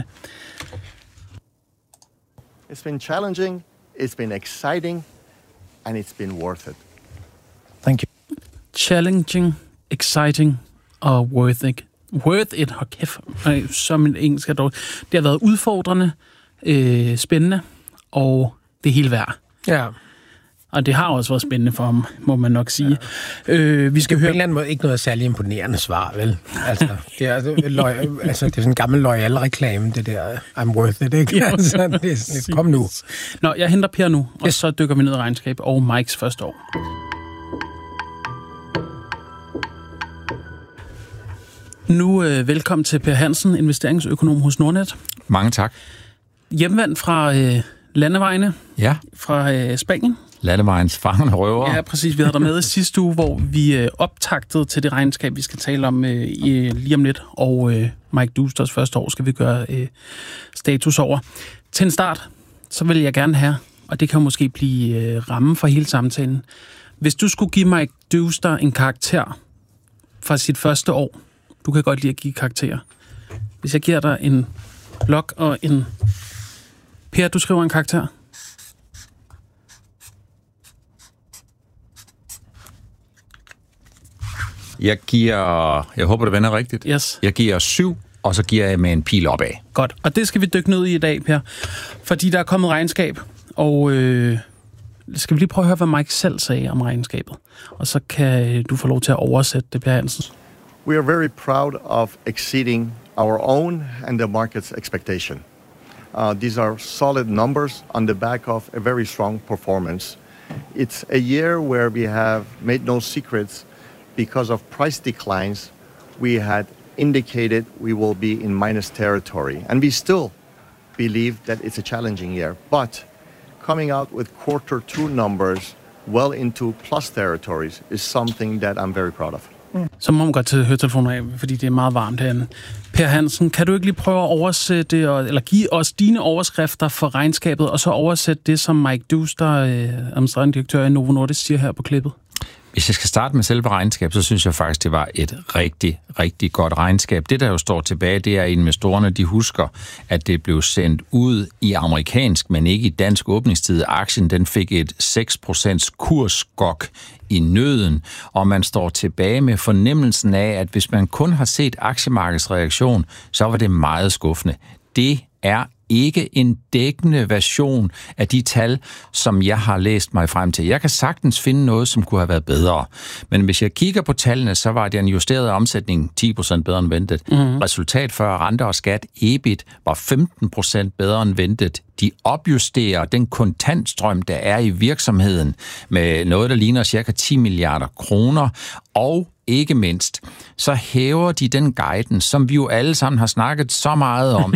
Speaker 4: It's been challenging, it's been exciting, and it's been worth it.
Speaker 2: Thank you.
Speaker 1: Challenging, exciting og worth it. Worth it, hold kæft, som en engelsk er dårligt. Det har været udfordrende, øh, spændende, og det hele værd.
Speaker 2: Ja.
Speaker 1: Og det har også været spændende for ham, må man nok sige. Ja. Øh, vi skal
Speaker 2: det er
Speaker 1: høre...
Speaker 2: på en eller anden måde ikke noget særlig imponerende svar, vel? Altså, det er, altså, løg, altså, det er sådan en gammel loyal-reklame, det der I'm worth it, ikke? Altså, det er sådan lidt, kom nu.
Speaker 1: Nå, jeg henter Per nu, og
Speaker 2: yes.
Speaker 1: så dykker vi ned i regnskab og Mikes første år. Nu øh, velkommen til Per Hansen, investeringsøkonom hos Nordnet.
Speaker 5: Mange tak.
Speaker 1: Hjemvendt fra øh, landevejene,
Speaker 5: ja.
Speaker 1: fra øh, Spanien.
Speaker 5: Landevejens fangende røver.
Speaker 1: Ja, præcis. Vi havde der med i sidste uge, hvor vi øh, optagtede til det regnskab, vi skal tale om øh, i, lige om lidt. Og øh, Mike Dusters første år skal vi gøre øh, status over. Til en start, så vil jeg gerne have, og det kan måske blive øh, rammen for hele samtalen. Hvis du skulle give Mike Duster en karakter fra sit første år, du kan godt lide at give karakterer. Hvis jeg giver dig en blok og en... Per, du skriver en karakter.
Speaker 5: Jeg giver... Jeg håber, det vender rigtigt.
Speaker 1: Yes.
Speaker 5: Jeg giver syv, og så giver jeg med en pil opad.
Speaker 1: Godt, og det skal vi dykke ned i i dag, Per. Fordi der er kommet regnskab, og øh, skal vi lige prøve at høre, hvad Mike selv sagde om regnskabet. Og så kan du få lov til at oversætte det, Per Hansen.
Speaker 4: We are very proud of exceeding our own and the market's expectation. Uh, these are solid numbers on the back of a very strong performance. It's a year where we have made no secrets because of price declines. We had indicated we will be in minus territory, and we still believe that it's a challenging year. But coming out with quarter two numbers well into plus territories is something that I'm very proud of.
Speaker 1: Så må man godt tage høretelefoner af, fordi det er meget varmt herinde. Per Hansen, kan du ikke lige prøve at oversætte, eller give os dine overskrifter for regnskabet, og så oversætte det, som Mike Duster, administrerende direktør i Novo Nordisk, siger her på klippet?
Speaker 5: Hvis jeg skal starte med selve regnskab, så synes jeg faktisk, det var et rigtig, rigtig godt regnskab. Det, der jo står tilbage, det er, at investorerne, de husker, at det blev sendt ud i amerikansk, men ikke i dansk åbningstid. Aktien, den fik et seks procent kursskok i nøden, og man står tilbage med fornemmelsen af, at hvis man kun har set aktiemarkedsreaktion, så var det meget skuffende. Det er ikke en dækkende version af de tal, som jeg har læst mig frem til. Jeg kan sagtens finde noget, som kunne have været bedre. Men hvis jeg kigger på tallene, så var det en justeret omsætning ti procent bedre end ventet. Mm-hmm. Resultat før renter og skat, E B I T, var femten procent bedre end ventet. De opjusterer den kontantstrøm, der er i virksomheden, med noget, der ligner cirka ti milliarder kroner, og ikke mindst, så hæver de den guidance, som vi jo alle sammen har snakket så meget om,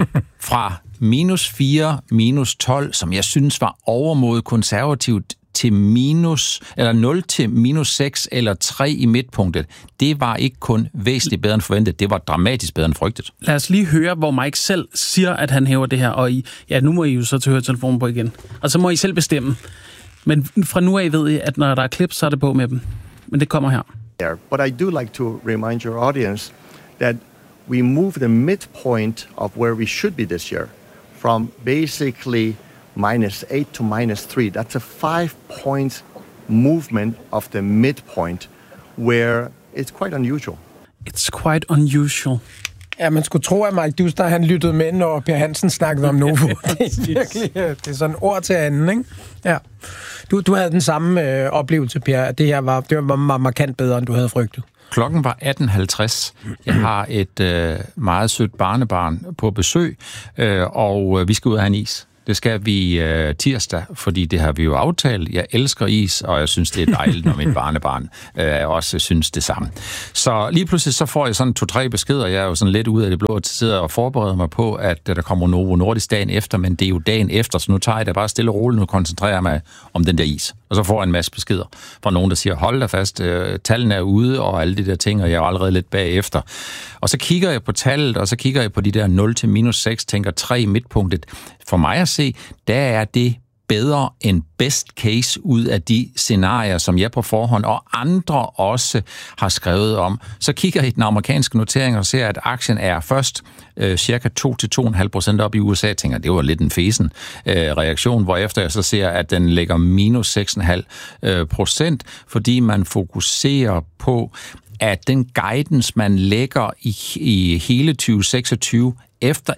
Speaker 5: fra minus fire, minus tolv, som jeg synes var overmodet konservativt, til minus, eller nul til minus seks eller tre i midtpunktet. Det var ikke kun væsentligt bedre end forventet, det var dramatisk bedre end frygtet.
Speaker 1: Lad os lige høre, hvor Mike selv siger, at han hæver det her, og I, ja, nu må I jo så til høretelefonen på igen. Og så må I selv bestemme. Men fra nu af ved I, at når der er klip, så er det på med dem. Men det kommer her.
Speaker 4: But I do like to remind your audience that we move the midpoint of where we should be this year from basically minus eight to minus three. That's a five point movement of the midpoint where it's quite unusual.
Speaker 1: It's quite unusual.
Speaker 2: Ja, man skulle tro, at Mike Duster, han lyttede med, når Per Hansen snakkede om Novo. Det er virkelig, det er sådan ord til anden, ikke? Ja. Du, du havde den samme øh, oplevelse, Per. Det her var, det var markant bedre, end du havde frygtet.
Speaker 5: Klokken var atten halvtreds. Jeg har et øh, meget sødt barnebarn på besøg, øh, og øh, vi skal ud og have en is. Det skal vi øh, tirsdag, fordi det har vi jo aftalt. Jeg elsker is, og jeg synes, det er dejligt, når mit barnebarn øh, også synes det samme. Så lige pludselig så får jeg sådan to-tre beskeder. Jeg er jo sådan lidt ude af det blå, at sidde og forberede mig på, at der kommer Novo Nordisk dagen efter, men det er jo dagen efter, så nu tager jeg det bare stille og roligt, nu koncentrerer jeg mig om den der is. Og så får jeg en masse beskeder fra nogen, der siger, hold da fast, øh, tallene er ude, og alle de der ting, og jeg er allerede lidt bagefter. Og så kigger jeg på tallet, og så kigger jeg på de der nul til minus seks, tænker tre i midtpunktet. For mig at se, der er det bedre end best case ud af de scenarier, som jeg på forhånd og andre også har skrevet om. Så kigger jeg i den amerikanske notering og ser, at aktien er først øh, cirka to til to komma fem procent op i U S A. Jeg tænker, det var lidt en fesen øh, reaktion, hvorefter jeg så ser, at den ligger minus seks komma fem procent, fordi man fokuserer på, at den guidance, man lægger i, i hele tyve seksogtyve, efter et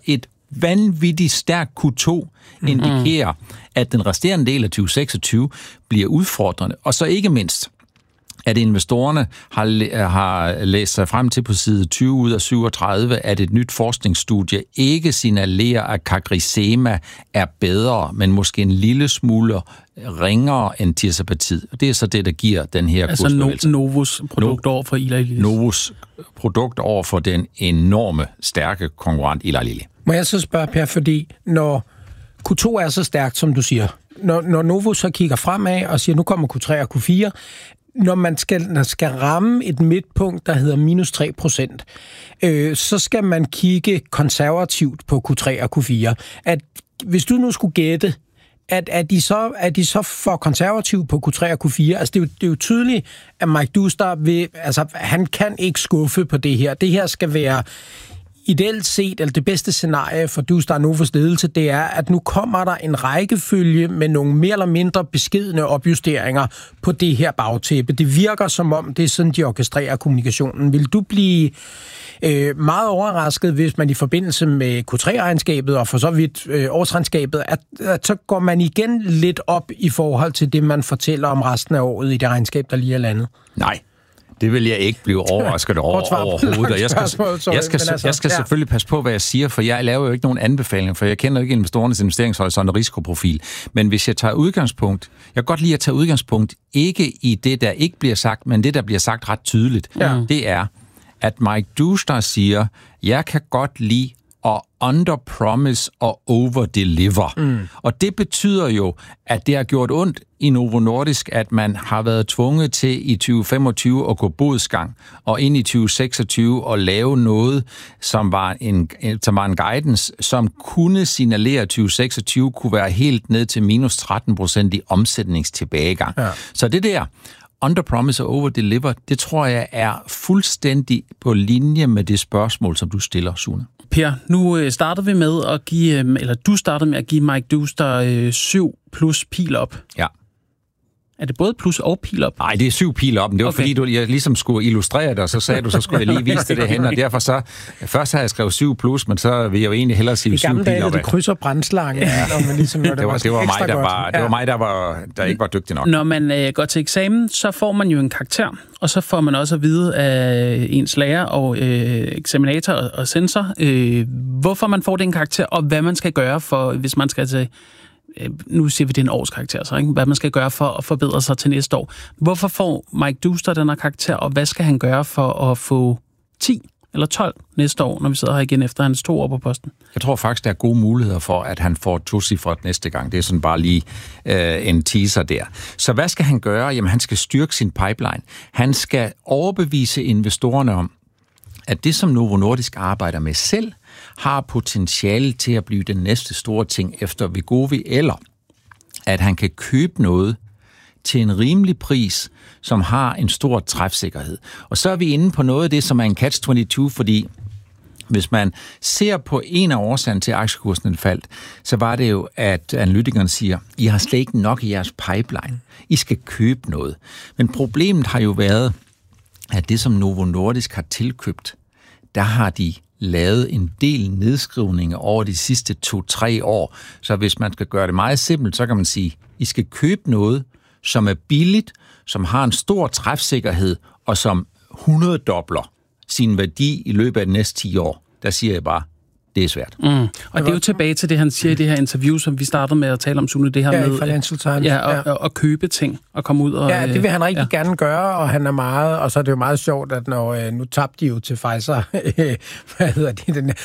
Speaker 5: vanvittigt stærk Q to indikerer, at den resterende del af tyve seksogtyve bliver udfordrende. Og så ikke mindst, at investorerne har, har læst sig frem til på side tyve ud af syvogtredive, at et nyt forskningsstudie ikke signalerer, at CagriSema er bedre, men måske en lille smule ringere end tirzepatid. Det er så det, der giver den her
Speaker 1: altså
Speaker 5: kursbevægelse.
Speaker 1: No, Novos produkt no, over for Eli Lilly.
Speaker 5: Novos produkt over for den enorme, stærke konkurrent Eli Lilly.
Speaker 2: Må jeg så spørge, Per, fordi når Q to er så stærkt, som du siger, når, når Novo så kigger fremad og siger, nu kommer Q tre og Q fire, når man skal, man skal ramme et midtpunkt, der hedder minus tre procent, øh, så skal man kigge konservativt på Q tre og Q fire. At, hvis du nu skulle gætte, at, at, de så, at de så for konservativ på Q tre og Q fire, altså det er jo, det er jo tydeligt, at Mike Douster vil, altså han kan ikke skuffe på det her. Det her skal være ideelt set, eller det bedste scenarie for Douster og Novos ledelse, det er, at nu kommer der en rækkefølge med nogle mere eller mindre beskedne opjusteringer på det her bagtæppe. Det virker som om, det er sådan, de orkestrerer kommunikationen. Vil du blive øh, meget overrasket, hvis man i forbindelse med Q tre-regnskabet og for så vidt øh, årsregnskabet, at, at så går man igen lidt op i forhold til det, man fortæller om resten af året i det regnskab, der lige er landet?
Speaker 5: Nej. Det vil jeg ikke blive overrasket over overhovedet. Og jeg skal, jeg skal, jeg skal selvfølgelig passe på, hvad jeg siger, for jeg laver jo ikke nogen anbefaling, for jeg kender jo ikke investorernes investeringshorisont og risikoprofil. Men hvis jeg tager udgangspunkt, jeg kan godt lide at tage udgangspunkt, ikke i det, der ikke bliver sagt, men det, der bliver sagt ret tydeligt, ja. Det er, at Mike Douster siger, jeg kan godt lide at underpromise og overdeliver. Mm. Og det betyder jo, at det har gjort ondt i Novo Nordisk, at man har været tvunget til i tyve femogtyve at gå bodsgang, og ind i tyve seksogtyve at lave noget, som var en, som var en guidance, som kunne signalere, at tyve seksogtyve kunne være helt ned til minus tretten procent i omsætningstilbagegang. Ja. Så det der underpromise og overdeliver, det tror jeg er fuldstændig på linje med det spørgsmål, som du stiller, Sune.
Speaker 1: Per, nu startede vi med at give, eller du startede med at give Mike Douster syv plus pil op.
Speaker 5: Ja.
Speaker 1: Er det både plus og pil op?
Speaker 5: Nej, det er syv pil op, men det var okay. Fordi, du, jeg ligesom skulle illustrere det, og så sagde du, så skulle jeg lige vise det hen, og derfor så, først har jeg skrevet syv plus, men så vil jeg jo egentlig hellere sige syv pil op.
Speaker 2: I gamle dage, det krydser brændslangen, ja. Når man ligesom, når det,
Speaker 5: det, var,
Speaker 2: var,
Speaker 5: det, var mig, der var,
Speaker 2: ja.
Speaker 5: det var mig, der, var, der ikke var dygtig nok.
Speaker 1: Når man øh, går til eksamen, så får man jo en karakter, og så får man også at vide af ens lærer og øh, eksaminator og, og censor, øh, hvorfor man får den karakter, og hvad man skal gøre, for, hvis man skal til nu siger vi, det er en årskarakter, så ikke? Hvad man skal gøre for at forbedre sig til næste år. Hvorfor får Mike Douster den her karakter, og hvad skal han gøre for at få ti eller tolv næste år, når vi sidder her igen efter hans to år på posten?
Speaker 5: Jeg tror faktisk, der er gode muligheder for, at han får tocifret næste gang. Det er sådan bare lige øh, en teaser der. Så hvad skal han gøre? Jamen, han skal styrke sin pipeline. Han skal overbevise investorerne om, at det, som Novo Nordisk arbejder med selv, har potentiale til at blive den næste store ting efter Wegovy, eller at han kan købe noget til en rimelig pris, som har en stor træfsikkerhed. Og så er vi inde på noget af det, som er en catch twenty-two, fordi hvis man ser på en af årsagerne til, at aktiekursen faldt, så var det jo, at analytikerne siger, I har slet ikke nok i jeres pipeline. I skal købe noget. Men problemet har jo været, at det, som Novo Nordisk har tilkøbt, der har de lavet en del nedskrivninger over de sidste to-tre år. Så hvis man skal gøre det meget simpelt, så kan man sige, I skal købe noget, som er billigt, som har en stor træfsikkerhed, og som hundreddobler sin værdi i løbet af de næste ti år. Der siger jeg bare, det er svært.
Speaker 1: Mm. Og det er jo tilbage til det, han siger i det her interview, som vi startede med at tale om, Sune, det her
Speaker 2: ja,
Speaker 1: med
Speaker 2: Financial Times.
Speaker 1: Ja, og, ja. Og, og købe ting og komme ud og...
Speaker 2: Ja, det vil han rigtig
Speaker 1: ja.
Speaker 2: gerne gøre, og han er meget, og så er det jo meget sjovt, at når nu tabte de jo til Pfizer, hvad hedder det, den